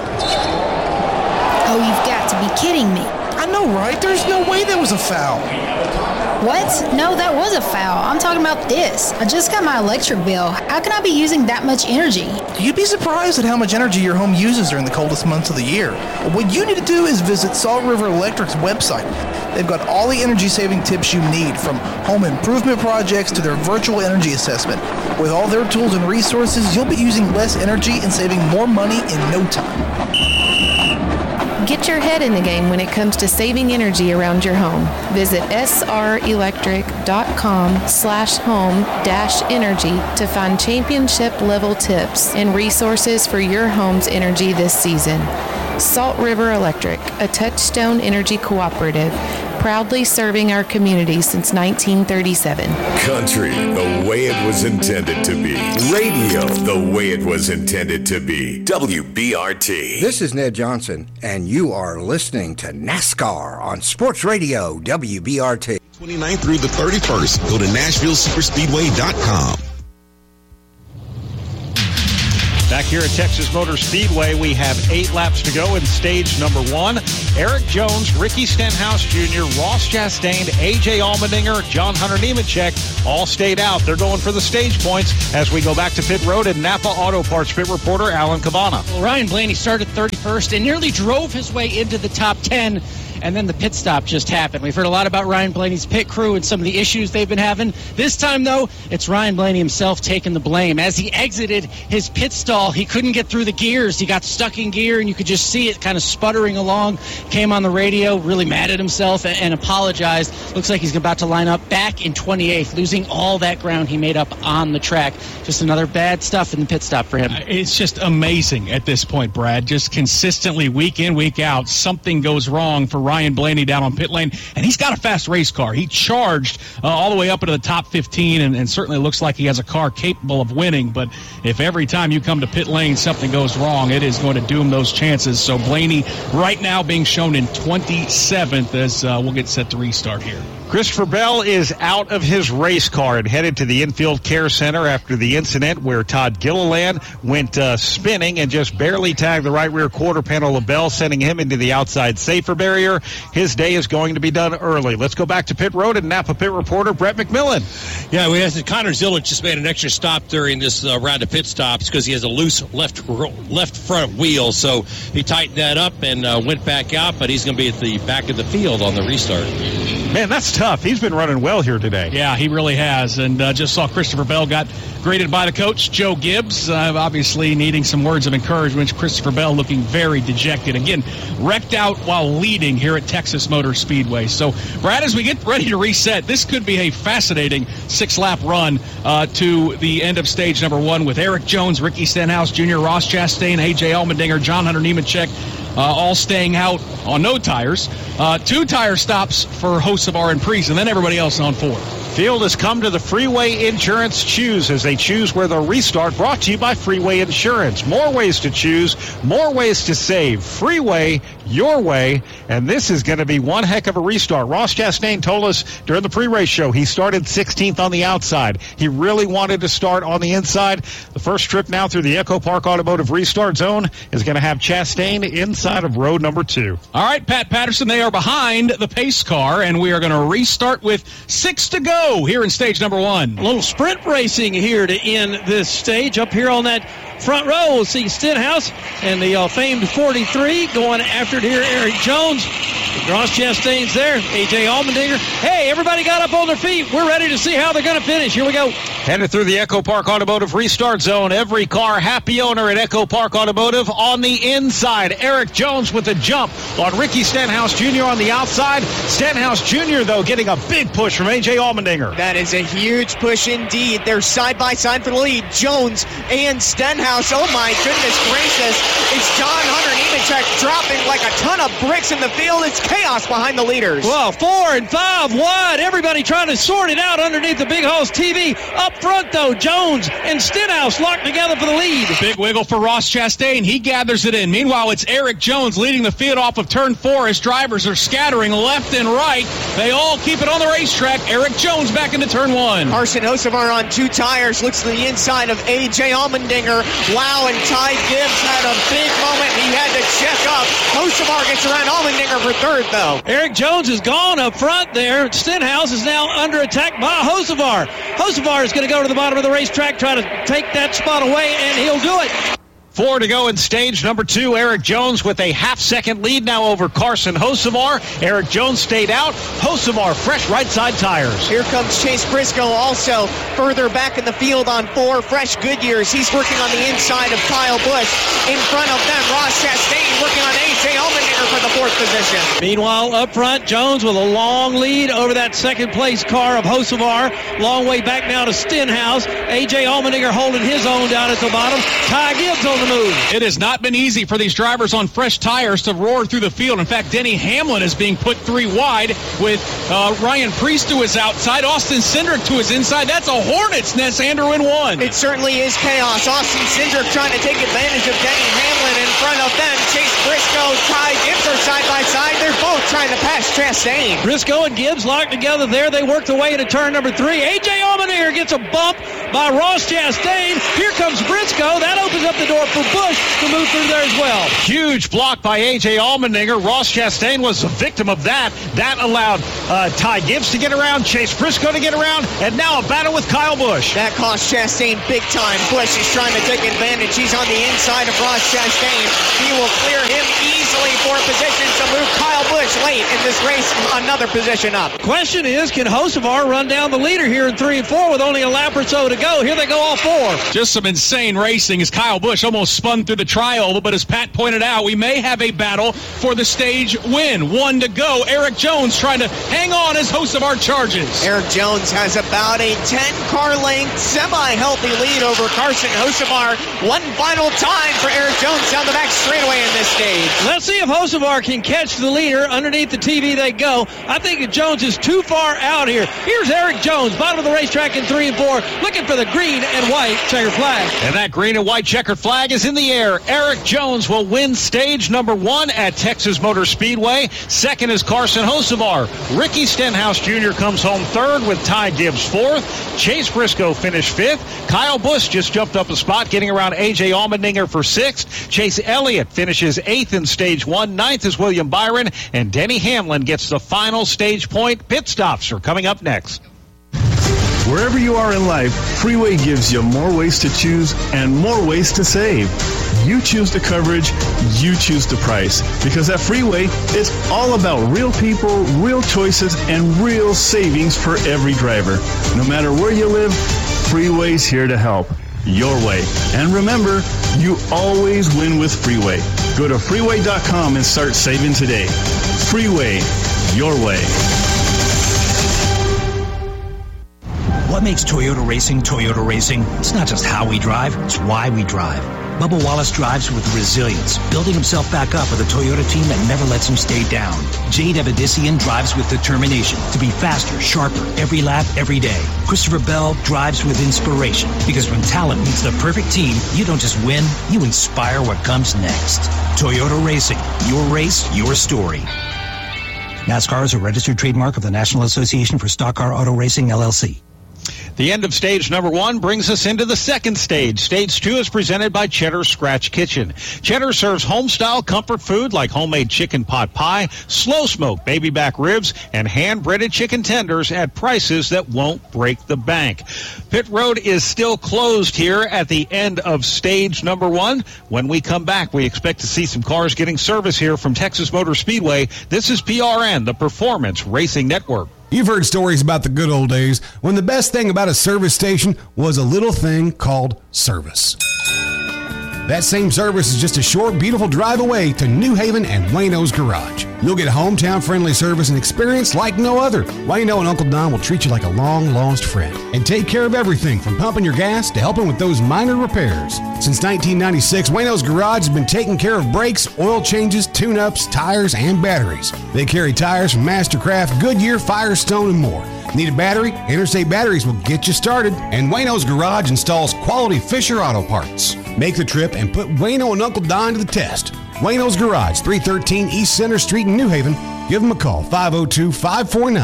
you've got to be kidding me. I know, right? There's no way that was a foul. What? No, that was a foul. I'm talking about this. I just got my electric bill. How can I be using that much energy? You'd be surprised at how much energy your home uses during the coldest months of the year. What you need to do is visit Salt River Electric's website. They've got all the energy-saving tips you need, from home improvement projects to their virtual energy assessment. With all their tools and resources, you'll be using less energy and saving more money in no time. Get your head in the game when it comes to saving energy around your home. Visit srelectric.com slash home dash energy to find championship level tips and resources for your home's energy this season. Salt River Electric, a Touchstone Energy cooperative, proudly serving our community since nineteen thirty-seven. Country, the way it was intended to be. Radio, the way it was intended to be. W B R T. This is Ned Johnson, and you are listening to NASCAR on Sports Radio W B R T. twenty-ninth through the thirty-first. Go to Nashville Superspeedway dot com. Back here at Texas Motor Speedway, we have eight laps to go in stage number one. Eric Jones, Ricky Stenhouse Junior, Ross Chastain, A J Allmendinger, John Hunter Nemechek all stayed out. They're going for the stage points as we go back to pit road, and Napa Auto Parts pit reporter Alan Cabana. Well, Ryan Blaney started thirty-first and nearly drove his way into the top ten. And then the pit stop just happened. We've heard a lot about Ryan Blaney's pit crew and some of the issues they've been having. This time, though, it's Ryan Blaney himself taking the blame. As he exited his pit stall, he couldn't get through the gears. He got stuck in gear, and you could just see it kind of sputtering along. Came on the radio, really mad at himself, and, and apologized. Looks like he's about to line up back in twenty-eighth, losing all that ground he made up on the track. Just another bad stuff in the pit stop for him. It's just amazing at this point, Brad. Just consistently, week in, week out, something goes wrong for Ryan Blaney down on pit lane, and he's got a fast race car. He charged uh, all the way up into the top fifteen, and, and certainly looks like he has a car capable of winning, but if every time you come to pit lane something goes wrong, it is going to doom those chances. So Blaney right now being shown in twenty-seventh as uh, we'll get set to restart here. Christopher Bell is out of his race car and headed to the infield care center after the incident where Todd Gilliland went uh, spinning and just barely tagged the right rear quarter panel of Bell, sending him into the outside safer barrier. His day is going to be done early. Let's go back to pit road and Napa pit reporter Brett McMillan. Yeah, we have Connor Zillich just made an extra stop during this uh, round of pit stops because he has a loose left left front wheel, so he tightened that up and uh, went back out, but he's going to be at the back of the field on the restart. Man, that's tough. He's been running well here today. Yeah, he really has. And uh, just saw Christopher Bell got graded by the coach, Joe Gibbs, uh, obviously needing some words of encouragement. Christopher Bell looking very dejected. Again, wrecked out while leading here at Texas Motor Speedway. So, Brad, as we get ready to reset, this could be a fascinating six-lap run uh, to the end of stage number one with Eric Jones, Ricky Stenhouse Junior, Ross Chastain, A J Allmendinger, John Hunter Nemechek, Uh, all staying out on no tires. Uh, two tire stops for Hocevar and Priest, and then everybody else on four. Field has come to the Freeway Insurance Choose as they choose where they'll restart, brought to you by Freeway Insurance. More ways to choose, more ways to save. Freeway, your way, and this is going to be one heck of a restart. Ross Chastain told us during the pre-race show he started sixteenth on the outside. He really wanted to start on the inside. The first trip now through the Echo Park Automotive Restart Zone is going to have Chastain inside of road number two. All right, Pat Patterson, they are behind the pace car, and we are going to restart with six to go here in stage number one. A little sprint racing here to end this stage. Up here on that front row, we'll see Stenhouse and the uh, famed forty-three going after it here. Eric Jones, Ross Chastain's there, A J Allmendinger. Hey, everybody got up on their feet. We're ready to see how they're going to finish. Here we go. Headed through the Echo Park Automotive Restart Zone. Every car happy owner at Echo Park Automotive on the inside. Eric Jones with a jump on Ricky Stenhouse Junior on the outside. Stenhouse Junior, though, getting a big push from A J Allmendinger. That is a huge push indeed. They're side by side for the lead. Jones and Stenhouse. Oh my goodness gracious. It's John Hunter Nemechek dropping like a ton of bricks in the field. It's chaos behind the leaders. Well, four and five wide. Everybody trying to sort it out underneath the Big House T V. Up front, though, Jones and Stenhouse locked together for the lead. Big wiggle for Ross Chastain. He gathers it in. Meanwhile, it's Eric Jones leading the field off of turn four as drivers are scattering left and right. They all keep it on the racetrack. Eric Jones back into turn one. Carson Hocevar on two tires. Looks to the inside of A J Allmendinger. Wow, and Ty Gibbs had a big moment. He had to check up. Hocevar gets around Allmendinger for third, though. Eric Jones is gone up front there. Stenhouse is now under attack by Hocevar. Hocevar is going to go to the bottom of the racetrack, try to take that spot away, and he'll do it. Four to go in stage number two. Eric Jones with a half-second lead now over Carson Hocevar. Eric Jones stayed out. Hocevar, fresh right side tires. Here comes Chase Briscoe also further back in the field on four fresh Goodyears. He's working on the inside of Kyle Busch. In front of them, Ross Chastain working on A J Allmendinger for the fourth position. Meanwhile, up front, Jones with a long lead over that second-place car of Hocevar. Long way back now to Stenhouse. A J Allmendinger holding his own down at the bottom. Ty Gibbs on the move. It has not been easy for these drivers on fresh tires to roar through the field. In fact, Denny Hamlin is being put three wide with uh, Ryan Preece to his outside, Austin Cindric to his inside. That's a hornet's nest, Andrew, in one. It certainly is chaos. Austin Cindric trying to take advantage of Denny Hamlin in front of them. Chase Briscoe, Ty Gibbs are side by side. They're both trying to pass Chastain. Briscoe and Gibbs locked together there. They work their way into turn number three. A J Allmendinger gets a bump by Ross Chastain. Here comes Briscoe. That opens up the door for Busch to move through there as well. Huge block by A J Allmendinger. Ross Chastain was a victim of that. That allowed uh, Ty Gibbs to get around, Chase Briscoe to get around, and now a battle with Kyle Busch. That cost Chastain big time. Busch is trying to take advantage. He's on the inside of Ross Chastain. He will clear him easily for position to move Kyle Busch late in this race, another position up. Question is, can Hocevar run down the leader here in three and four with only a lap or so to go? Here they go all four. Just some insane racing as Kyle Busch almost spun through the tri-oval, but as Pat pointed out, we may have a battle for the stage win. One to go. Eric Jones trying to hang on as Hocevar charges. Eric Jones has about a ten-car length, semi-healthy lead over Carson Hocevar. One final time for Eric Jones down the back straightaway in this stage. Let's see if Hocevar can catch the leader. Underneath the T V they go. I think that Jones is too far out here. Here's Eric Jones, bottom of the racetrack in three and four, looking for the green and white checkered flag. And that green and white checkered flag is in the air. Eric Jones will win stage number one at Texas Motor Speedway. Second is Carson Hocevar. Ricky Stenhouse Junior comes home third with Ty Gibbs fourth. Chase Briscoe finished fifth. Kyle Busch just jumped up a spot, getting around A J Allmendinger for sixth. Chase Elliott finishes eighth in stage one. Ninth is William Byron. And Denny Hamlin gets the final stage point. Pit stops are coming up next. Wherever you are in life, Freeway gives you more ways to choose and more ways to save. You choose the coverage, you choose the price. Because at Freeway, it's all about real people, real choices, and real savings for every driver. No matter where you live, Freeway's here to help. Your way. And remember, you always win with Freeway. Go to freeway dot com and start saving today. Freeway, your way. What makes Toyota Racing Toyota Racing? It's not just how we drive, it's why we drive. Bubba Wallace drives with resilience, building himself back up with a Toyota team that never lets him stay down. Jade Evadisian drives with determination to be faster, sharper, every lap, every day. Christopher Bell drives with inspiration, because when talent meets the perfect team, you don't just win, you inspire what comes next. Toyota Racing, your race, your story. NASCAR is a registered trademark of the National Association for Stock Car Auto Racing, L L C. The end of stage number one brings us into the second stage. Stage two is presented by Cheddar Scratch Kitchen. Cheddar serves home-style comfort food like homemade chicken pot pie, slow-smoked baby back ribs, and hand-breaded chicken tenders at prices that won't break the bank. Pit Road is still closed here at the end of stage number one. When we come back, we expect to see some cars getting service here from Texas Motor Speedway. This is P R N, the Performance Racing Network. You've heard stories about the good old days when the best thing about a service station was a little thing called service. That same service is just a short, beautiful drive away to New Haven and Wayno's Garage. You'll get hometown-friendly service and experience like no other. Wayno and Uncle Don will treat you like a long-lost friend and take care of everything from pumping your gas to helping with those minor repairs. Since nineteen ninety-six, Wayno's Garage has been taking care of brakes, oil changes, tune-ups, tires, and batteries. They carry tires from Mastercraft, Goodyear, Firestone, and more. Need a battery? Interstate Batteries will get you started. And Wayno's Garage installs quality Fisher auto parts. Make the trip and put Wayno and Uncle Don to the test. Wayno's Garage, three thirteen East Center Street in New Haven. Give them a call, five oh two, five four nine, three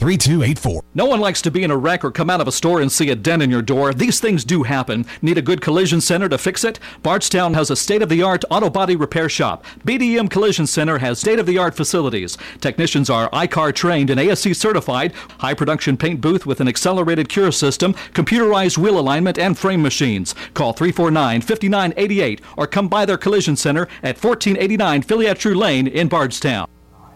three two eight four. No one likes to be in a wreck or come out of a store and see a dent in your door. These things do happen. Need a good collision center to fix it? Bardstown has a state-of-the-art auto body repair shop. B D M Collision Center has state-of-the-art facilities. Technicians are I C A R trained and A S C certified. High production paint booth with an accelerated cure system, computerized wheel alignment, and frame machines. Call three four nine, five nine eight eight or come by their collision center at fourteen eighty-nine Filiatru Lane in Bardstown.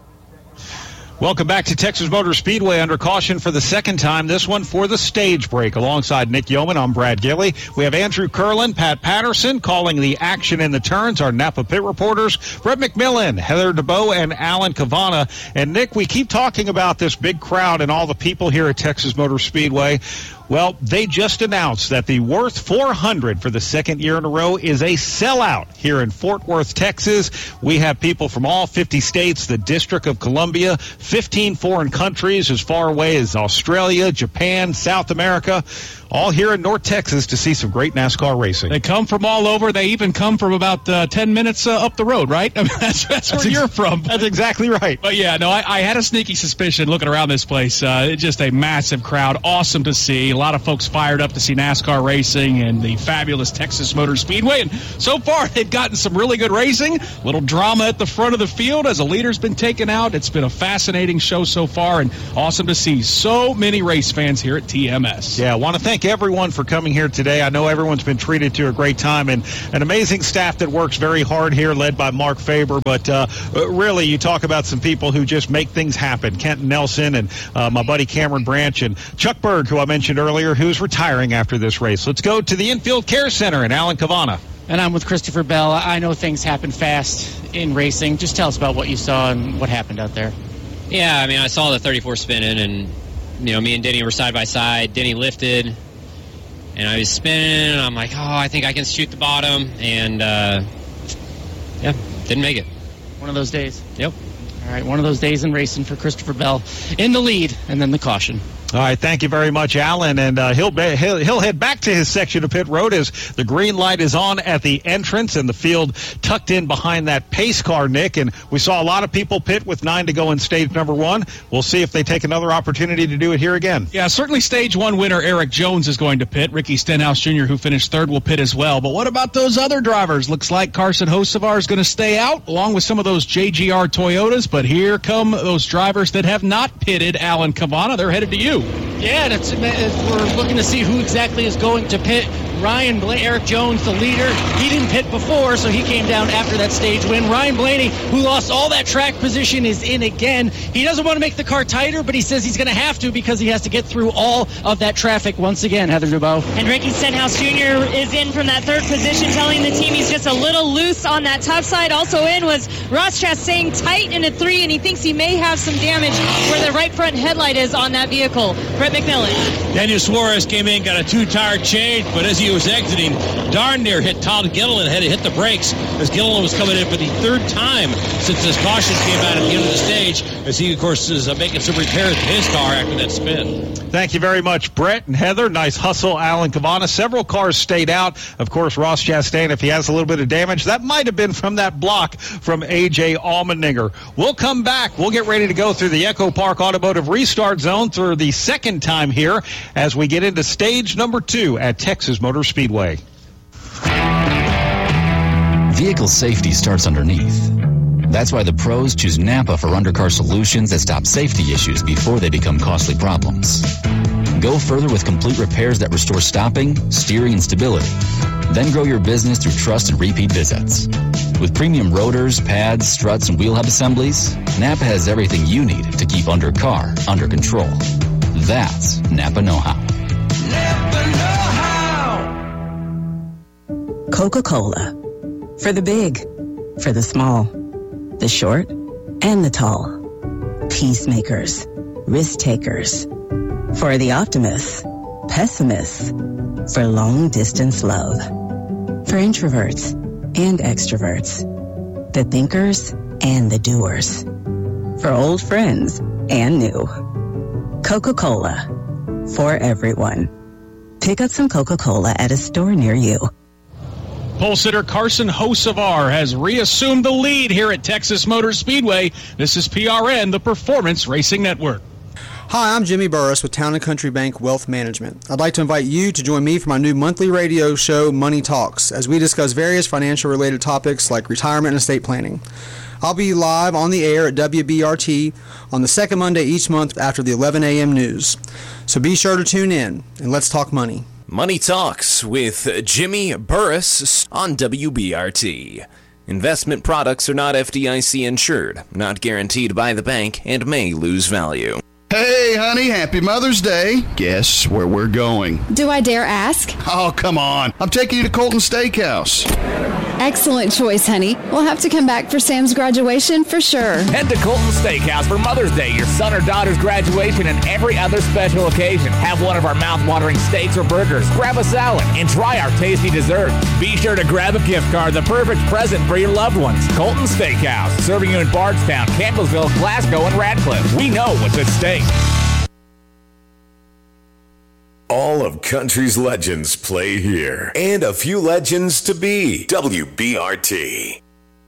Welcome back to Texas Motor Speedway under caution for the second time. This one for the stage break. Alongside Nick Yeoman, I'm Brad Gilly. We have Andrew Curlin, Pat Patterson calling the action in the turns, our Napa pit reporters, Brett McMillan, Heather DeBow, and Alan Cavana. And Nick, we keep talking about this big crowd and all the people here at Texas Motor Speedway. Well, they just announced that the Worth four hundred for the second year in a row is a sellout here in Fort Worth, Texas. We have people from all fifty states, the District of Columbia, fifteen foreign countries as far away as Australia, Japan, South America, all here in North Texas to see some great NASCAR racing. They come from all over. They even come from about uh, ten minutes uh, up the road, right? I mean, that's, that's where that's ex- you're from. That's exactly right. But yeah, no, I, I had a sneaky suspicion looking around this place. Uh, it's just a massive crowd. Awesome to see. A lot of folks fired up to see NASCAR racing and the fabulous Texas Motor Speedway. And so far, they've gotten some really good racing. A little drama at the front of the field as a leader's been taken out. It's been a fascinating show so far, and awesome to see so many race fans here at T M S. Yeah, I want to thank everyone for coming here today. I know everyone's been treated to a great time, and an amazing staff that works very hard here, led by Mark Faber. But uh, really, you talk about some people who just make things happen. Kenton Nelson and uh, my buddy Cameron Branch and Chuck Berg, who I mentioned earlier, who's retiring after this race. Let's go to the Infield Care Center and Alan Cavana. And I'm with Christopher Bell. I know things happen fast in racing. Just tell us about what you saw and what happened out there. Yeah, I mean, I saw the thirty-four spinning, and, you know, me and Denny were side by side. Denny lifted, and I was spinning, and I'm like, oh, I think I can shoot the bottom, and, uh, yeah, didn't make it. One of those days. Yep. All right, one of those days in racing for Christopher Bell in the lead, and then the caution. All right, thank you very much, Alan. And uh, he'll, be, he'll he'll head back to his section of pit road as the green light is on at the entrance and the field tucked in behind that pace car, Nick. And we saw a lot of people pit with nine to go in stage number one. We'll see if they take another opportunity to do it here again. Yeah, certainly stage one winner Eric Jones is going to pit. Ricky Stenhouse Junior, who finished third, will pit as well. But what about those other drivers? Looks like Carson Hocevar is going to stay out, along with some of those J G R Toyotas. But here come those drivers that have not pitted. Alan Cavana, they're headed to you. Yeah, and it's, we're looking to see who exactly is going to pit. Ryan Blaney, Eric Jones, the leader. He didn't pit before, so he came down after that stage win. Ryan Blaney, who lost all that track position, is in again. He doesn't want to make the car tighter, but he says he's going to have to because he has to get through all of that traffic once again. Heather DeBow. And Ricky Stenhouse Junior is in from that third position, telling the team he's just a little loose on that top side. Also in was Ross Chastain, tight in a three, and he thinks he may have some damage where the right front headlight is on that vehicle. Brett McMillan. Daniel Suarez came in, got a two-tire change, but as he was exiting, darn near hit Todd Gilliland, had to hit the brakes as Gilliland was coming in for the third time since this caution came out at the end of the stage, as he, of course, is uh, making some repairs to his car after that spin. Thank you very much, Brett and Heather. Nice hustle, Alan Cavana. Several cars stayed out. Of course, Ross Chastain, if he has a little bit of damage, that might have been from that block from A J Allmendinger. We'll come back. We'll get ready to go through the Echo Park Automotive Restart Zone for the second time here as we get into stage number two at Texas Motor Speedway. Vehicle safety starts underneath. That's why the pros choose Napa for undercar solutions that stop safety issues before they become costly problems. Go further with complete repairs that restore stopping, steering, and stability. Then grow your business through trust and repeat visits. With premium rotors, pads, struts, and wheel hub assemblies, Napa has everything you need to keep undercar under control. That's Napa know-how. Napa know-how. Coca-Cola. For the big, for the small, the short, and the tall. Peacemakers, risk takers. For the optimists, pessimists. For long distance love. For introverts and extroverts. The thinkers and the doers. For old friends and new. Coca-Cola. For everyone. Pick up some Coca-Cola at a store near you. Pole sitter Carson Hocevar has reassumed the lead here at Texas Motor Speedway. This is P R N, the Performance Racing Network. Hi, I'm Jimmy Burris with Town and Country Bank Wealth Management. I'd like to invite you to join me for my new monthly radio show, Money Talks, as we discuss various financial-related topics like retirement and estate planning. I'll be live on the air at W B R T on the second Monday each month after the eleven a.m. news. So be sure to tune in, and let's talk money. Money Talks with Jimmy Burris on W B R T. Investment products are not F D I C insured, not guaranteed by the bank, and may lose value. Hey, honey, happy Mother's Day. Guess where we're going? Do I dare ask? Oh, come on. I'm taking you to Colton Steakhouse. Excellent choice, honey. We'll have to come back for Sam's graduation for sure. Head to Colton Steakhouse for Mother's Day, your son or daughter's graduation, and every other special occasion. Have one of our mouth-watering steaks or burgers, grab a salad, and try our tasty dessert. Be sure to grab a gift card, the perfect present for your loved ones. Colton Steakhouse, serving you in Bardstown, Campbellsville, Glasgow, and Radcliffe. We know what's at stake. All of country's legends play here, and a few legends to be. W B R T.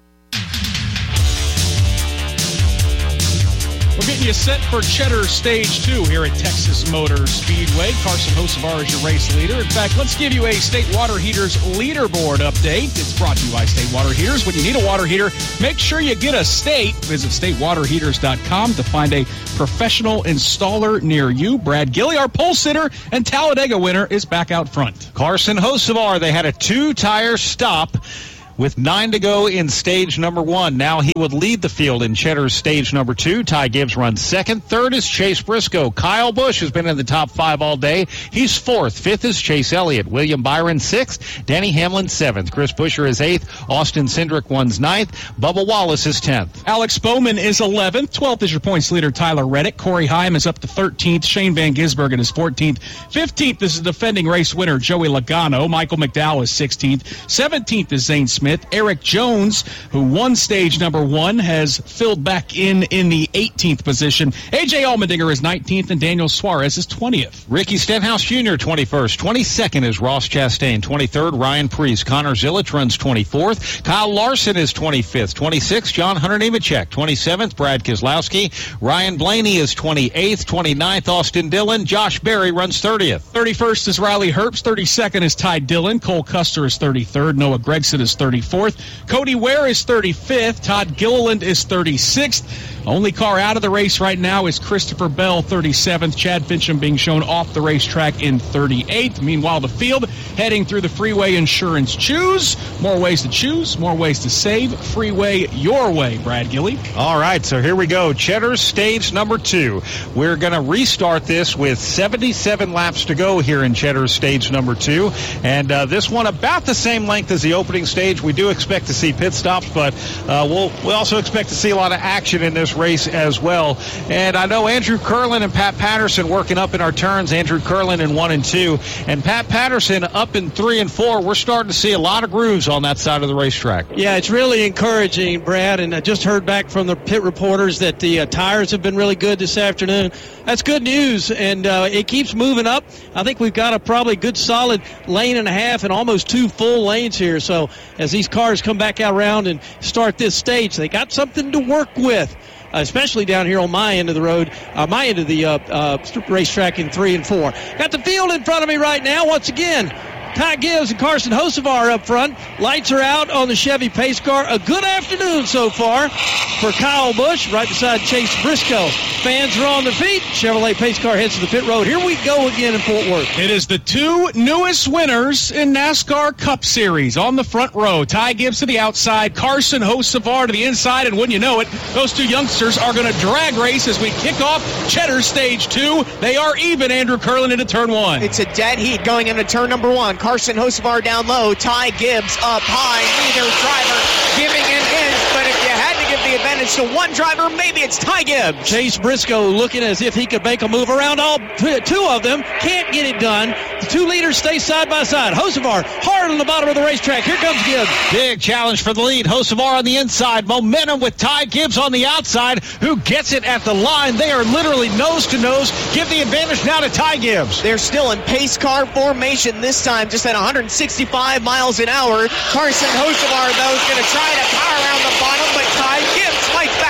We're getting you set for Cheddar Stage two here at Texas Motor Speedway. Carson Hocevar is your race leader. In fact, let's give you a State Water Heaters leaderboard update. It's brought to you by State Water Heaters. When you need a water heater, make sure you get a State. Visit state water heaters dot com to find a professional installer near you. Brad Gilley, our pole sitter and Talladega winner, is back out front. Carson Hocevar, they had a two-tire stop with nine to go in stage number one. Now he would lead the field in Cheddar's stage number two. Ty Gibbs runs second. Third is Chase Briscoe. Kyle Busch has been in the top five all day. He's fourth. Fifth is Chase Elliott. William Byron sixth. Denny Hamlin seventh. Chris Buescher is eighth. Austin Cindric runs ninth. Bubba Wallace is tenth. Alex Bowman is eleventh. twelfth is your points leader, Tyler Reddick. Corey Heim is up to thirteenth. Shane Van Gisbergen is fourteenth. fifteenth is the defending race winner, Joey Logano. Michael McDowell is sixteenth. seventeenth is Zane Smith. Eric Jones, who won stage number one, has filled back in in the eighteenth position. A J Allmendinger is nineteenth, and Daniel Suarez is twentieth. Ricky Stenhouse Junior twenty-first. twenty-second is Ross Chastain. twenty-third, Ryan Preece. Connor Zilic runs twenty-fourth. Kyle Larson is twenty-fifth. twenty-sixth, John Hunter Nemechek. twenty-seventh, Brad Keselowski. Ryan Blaney is twenty-eighth. twenty-ninth, Austin Dillon. Josh Berry runs thirtieth. thirty-first is Riley Herbst. thirty-second is Ty Dillon. Cole Custer is thirty-third. Noah Gregson is thirty-fourth. Cody Ware is thirty-fifth. Todd Gilliland is thirty-sixth. Only car out of the race right now is Christopher Bell, thirty-seventh. Chad Fincham being shown off the racetrack in thirty-eighth. Meanwhile, the field heading through the Freeway Insurance Choose. More ways to choose, more ways to save. Freeway your way, Brad Gilley. All right, so here we go. Cheddar's stage number two. We're going to restart this with seventy-seven laps to go here in Cheddar's stage number two. And uh, this one about the same length as the opening stage. We do expect to see pit stops, but uh, we'll we also expect to see a lot of action in this race as well. And I know Andrew Curlin and Pat Patterson working up in our turns. Andrew Curlin in one and two, and Pat Patterson up in three and four. We're starting to see a lot of grooves on that side of the racetrack. Yeah, it's really encouraging, Brad, and I just heard back from the pit reporters that the uh, tires have been really good this afternoon. That's good news, and uh, it keeps moving up. I think we've got a probably good solid lane and a half and almost two full lanes here. So as these cars come back out around and start this stage, they got something to work with. Uh, especially down here on my end of the road, uh, my end of the uh, uh, racetrack in three and four. Got the field in front of me right now. Once again, Ty Gibbs and Carson Hocevar up front. Lights are out on the Chevy pace car. A good afternoon so far for Kyle Busch, right beside Chase Briscoe. Fans are on their feet. Chevrolet pace car heads to the pit road. Here we go again in Fort Worth. It is the two newest winners in NASCAR Cup Series on the front row. Ty Gibbs to the outside, Carson Hocevar to the inside, and when you know it, those two youngsters are going to drag race as we kick off Cheddar Stage two. They are even. Andrew Curlin into turn one. It's a dead heat going into turn number one. Carson Hocevar down low, Ty Gibbs up high, neither driver giving an inch, but if you had to give the advantage to one driver, maybe it's Ty Gibbs. Chase Briscoe looking as if he could make a move around all two of them, can't get it done. The two leaders stay side by side. Hocevar hard on the bottom of the racetrack. Here comes Gibbs. Big challenge for the lead. Hocevar on the inside, momentum with Ty Gibbs on the outside, who gets it at the line. They are literally nose to nose. Give the advantage now to Ty Gibbs. They're still in pace car formation this time, just at one hundred sixty-five miles an hour. Carson Hocevar, though, is going to try to power around the bottom, but Ty Gibbs fights back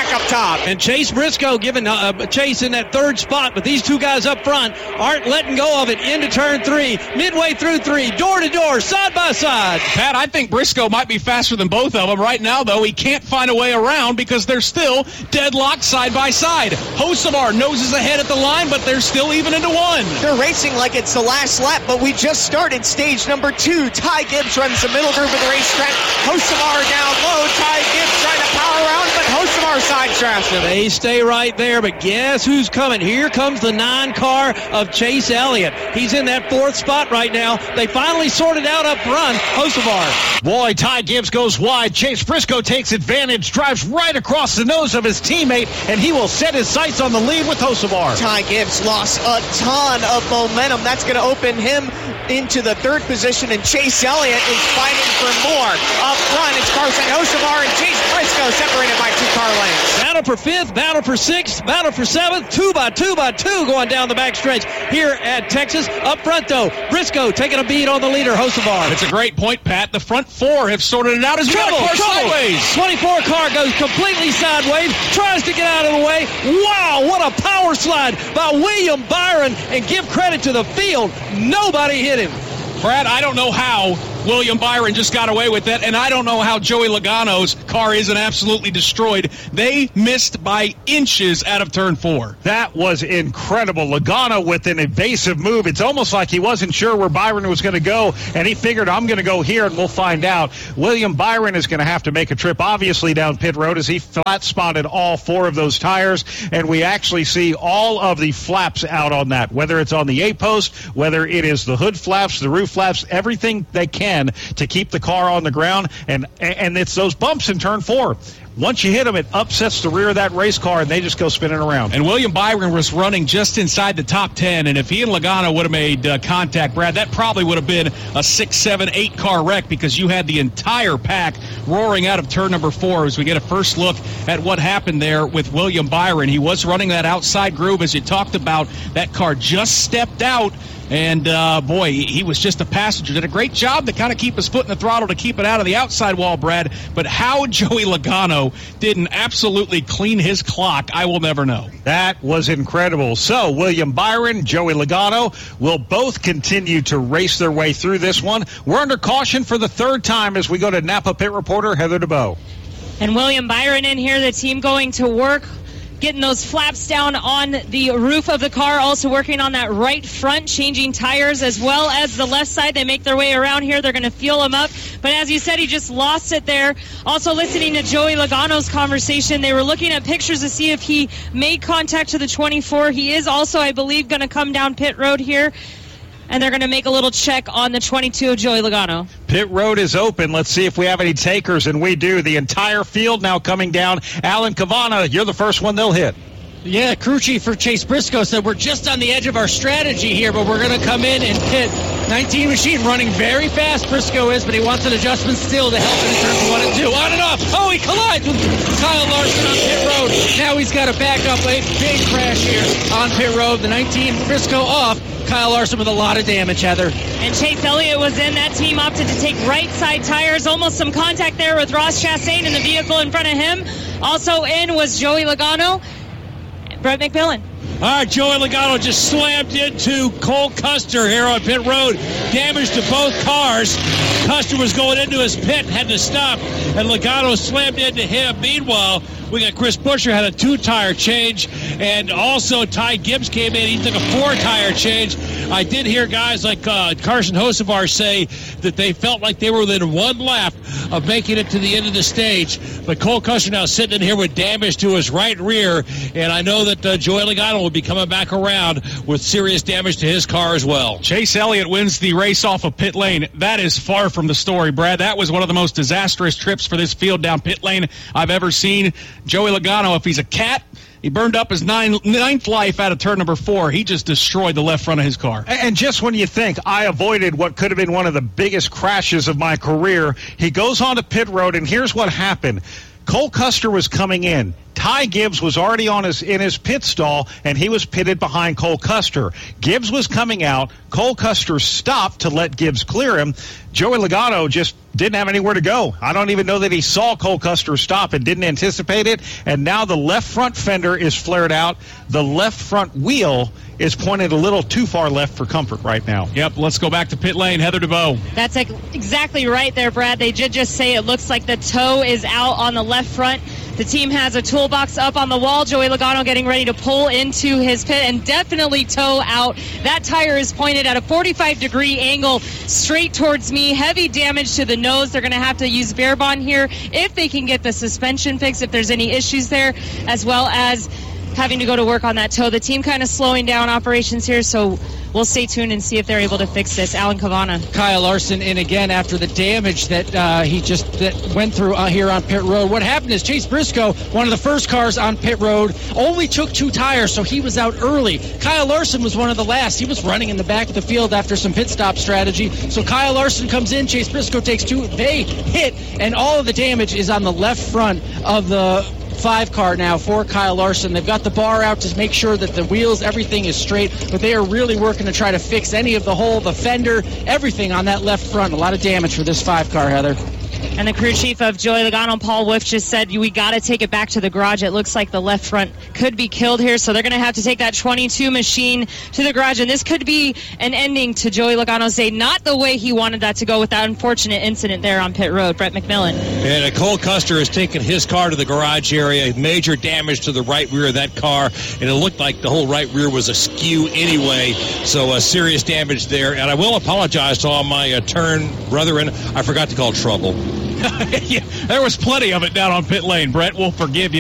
back up top. And Chase Briscoe giving uh, Chase in that third spot, but these two guys up front aren't letting go of it into turn three, midway through three, door to door, side by side. Pat, I think Briscoe might be faster than both of them. Right now, though, he can't find a way around because they're still deadlocked side by side. Hocevar noses ahead at the line, but they're still even into one. They're racing like it's the last lap, but we just started stage number two. Ty Gibbs runs the middle group of the racetrack. Hocevar down low. Ty Gibbs trying to power around, but Hocevar sidetracks him. They stay right there, but guess who's coming? Here comes the nine car of Chase Elliott. He's in that fourth spot right now. They finally sorted out up front. Hocevar. Boy, Ty Gibbs goes wide. Chase Briscoe takes advantage, drives right across the nose of his teammate, and he will set his sights on the lead with Hocevar. Ty Gibbs lost a ton of momentum. That's going to open him into the third position, and Chase Elliott is fighting for more. Up front, it's Carson Hocevar and Chase Briscoe separated by two car lengths. Battle for fifth, battle for sixth, battle for seventh, two by two by two going down the backstretch here at Texas. Up front, though, Briscoe taking a beat on the leader, Hocevar. It's a great point, Pat. The front four have sorted it out as well. Trouble, trouble. Sideways. twenty-four car goes completely sideways, tries to get out of the way. Wow, what a power slide by William Byron, and give credit to the field. Nobody hit him. Brad, I don't know how William Byron just got away with that, and I don't know how Joey Logano's car isn't absolutely destroyed. They missed by inches out of turn four. That was incredible. Logano with an evasive move. It's almost like he wasn't sure where Byron was going to go, and he figured, I'm going to go here, and we'll find out. William Byron is going to have to make a trip, obviously, down pit road as he flat-spotted all four of those tires, and we actually see all of the flaps out on that, whether it's on the A-post, whether it is the hood flaps, the roof flaps, everything they can to keep the car on the ground, and and it's those bumps in turn four. Once you hit them, it upsets the rear of that race car, and they just go spinning around. And William Byron was running just inside the top ten, and if he and Logano would have made uh, contact, Brad, that probably would have been a six, seven, eight car wreck because you had the entire pack roaring out of turn number four as we get a first look at what happened there with William Byron. He was running that outside groove, as you talked about. That car just stepped out. And, uh, boy, he was just a passenger. Did a great job to kind of keep his foot in the throttle to keep it out of the outside wall, Brad. But how Joey Logano didn't absolutely clean his clock, I will never know. That was incredible. So, William Byron, Joey Logano will both continue to race their way through this one. We're under caution for the third time as we go to Napa pit reporter Heather DeBow. And William Byron in here, the team going to work, getting those flaps down on the roof of the car, also working on that right front, changing tires as well as the left side. They make their way around here. They're going to fuel him up. But as you said, he just lost it there. Also listening to Joey Logano's conversation, they were looking at pictures to see if he made contact to the twenty-four. He is also, I believe, going to come down pit road here. And they're going to make a little check on the twenty-two of Joey Logano. Pit road is open. Let's see if we have any takers, and we do. The entire field now coming down. Alan Cavana, you're the first one they'll hit. Yeah, crew chief for Chase Briscoe said we're just on the edge of our strategy here, but we're going to come in and pit. nineteen machine running very fast, Briscoe is, but he wants an adjustment still to help him in terms of one and two. On and off. Oh, he collides with Kyle Larson on pit road. Now he's got to back up a big crash here on pit road. The nineteen Briscoe off. Kyle Larson with a lot of damage, Heather. And Chase Elliott was in. That team opted to take right side tires. Almost some contact there with Ross Chastain in the vehicle in front of him. Also in was Joey Logano. Brett McMillan. All right, Joey Logano just slammed into Cole Custer here on pit road. Damage to both cars. Custer was going into his pit, had to stop, and Logano slammed into him. Meanwhile, we got Chris Buescher had a two-tire change, and also Ty Gibbs came in. He took a four-tire change. I did hear guys like uh, Carson Hocevar say that they felt like they were within one lap of making it to the end of the stage. But Cole Custer now sitting in here with damage to his right rear, and I know that uh, Joey Logano will be coming back around with serious damage to his car as well. Chase Elliott wins the race off of pit lane. That is far from the story, Brad. That was one of the most disastrous trips for this field down pit lane I've ever seen. Joey Logano, if he's a cat, he burned up his nine, ninth life out of turn number four. He just destroyed the left front of his car. And just when you think I avoided what could have been one of the biggest crashes of my career, he goes on to pit road, and here's what happened. Cole Custer was coming in. Ty Gibbs was already on his in his pit stall, and he was pitted behind Cole Custer. Gibbs was coming out. Cole Custer stopped to let Gibbs clear him. Joey Logano just didn't have anywhere to go. I don't even know that he saw Cole Custer stop and didn't anticipate it. And now the left front fender is flared out. The left front wheel is pointed a little too far left for comfort right now. Yep, let's go back to pit lane. Heather DeVoe. That's exactly right there, Brad. They did just say it looks like the toe is out on the left front. The team has a toolbox up on the wall. Joey Logano getting ready to pull into his pit and definitely toe out. That tire is pointed at a forty-five degree angle straight towards me. Heavy damage to the nose. They're going to have to use Bear Bond here if they can get the suspension fixed, if there's any issues there, as well as having to go to work on that toe. The team kind of slowing down operations here, so we'll stay tuned and see if they're able to fix this. Alan Cavana. Kyle Larson in again after the damage that uh, he just that went through uh, here on pit road. What happened is Chase Briscoe, one of the first cars on pit road, only took two tires, so he was out early. Kyle Larson was one of the last. He was running in the back of the field after some pit stop strategy. So Kyle Larson comes in, Chase Briscoe takes two. They hit, and all of the damage is on the left front of the five car now for Kyle Larson. They've got the bar out to make sure that the wheels, everything is straight, but they are really working to try to fix any of the hole, the fender, everything on that left front. A lot of damage for this five car, Heather. And the crew chief of Joey Logano, Paul Wolf, just said, we got to take it back to the garage. It looks like the left front could be killed here, so they're going to have to take that twenty-two machine to the garage. And this could be an ending to Joey Logano's day, not the way he wanted that to go with that unfortunate incident there on pit road. Brett McMillan. And Cole Custer has taken his car to the garage area. Major damage to the right rear of that car, and it looked like the whole right rear was askew anyway, so uh, serious damage there. And I will apologize to all my uh, turn brethren. I forgot to call trouble. Yeah, there was plenty of it down on pit lane, Brett. We'll forgive you.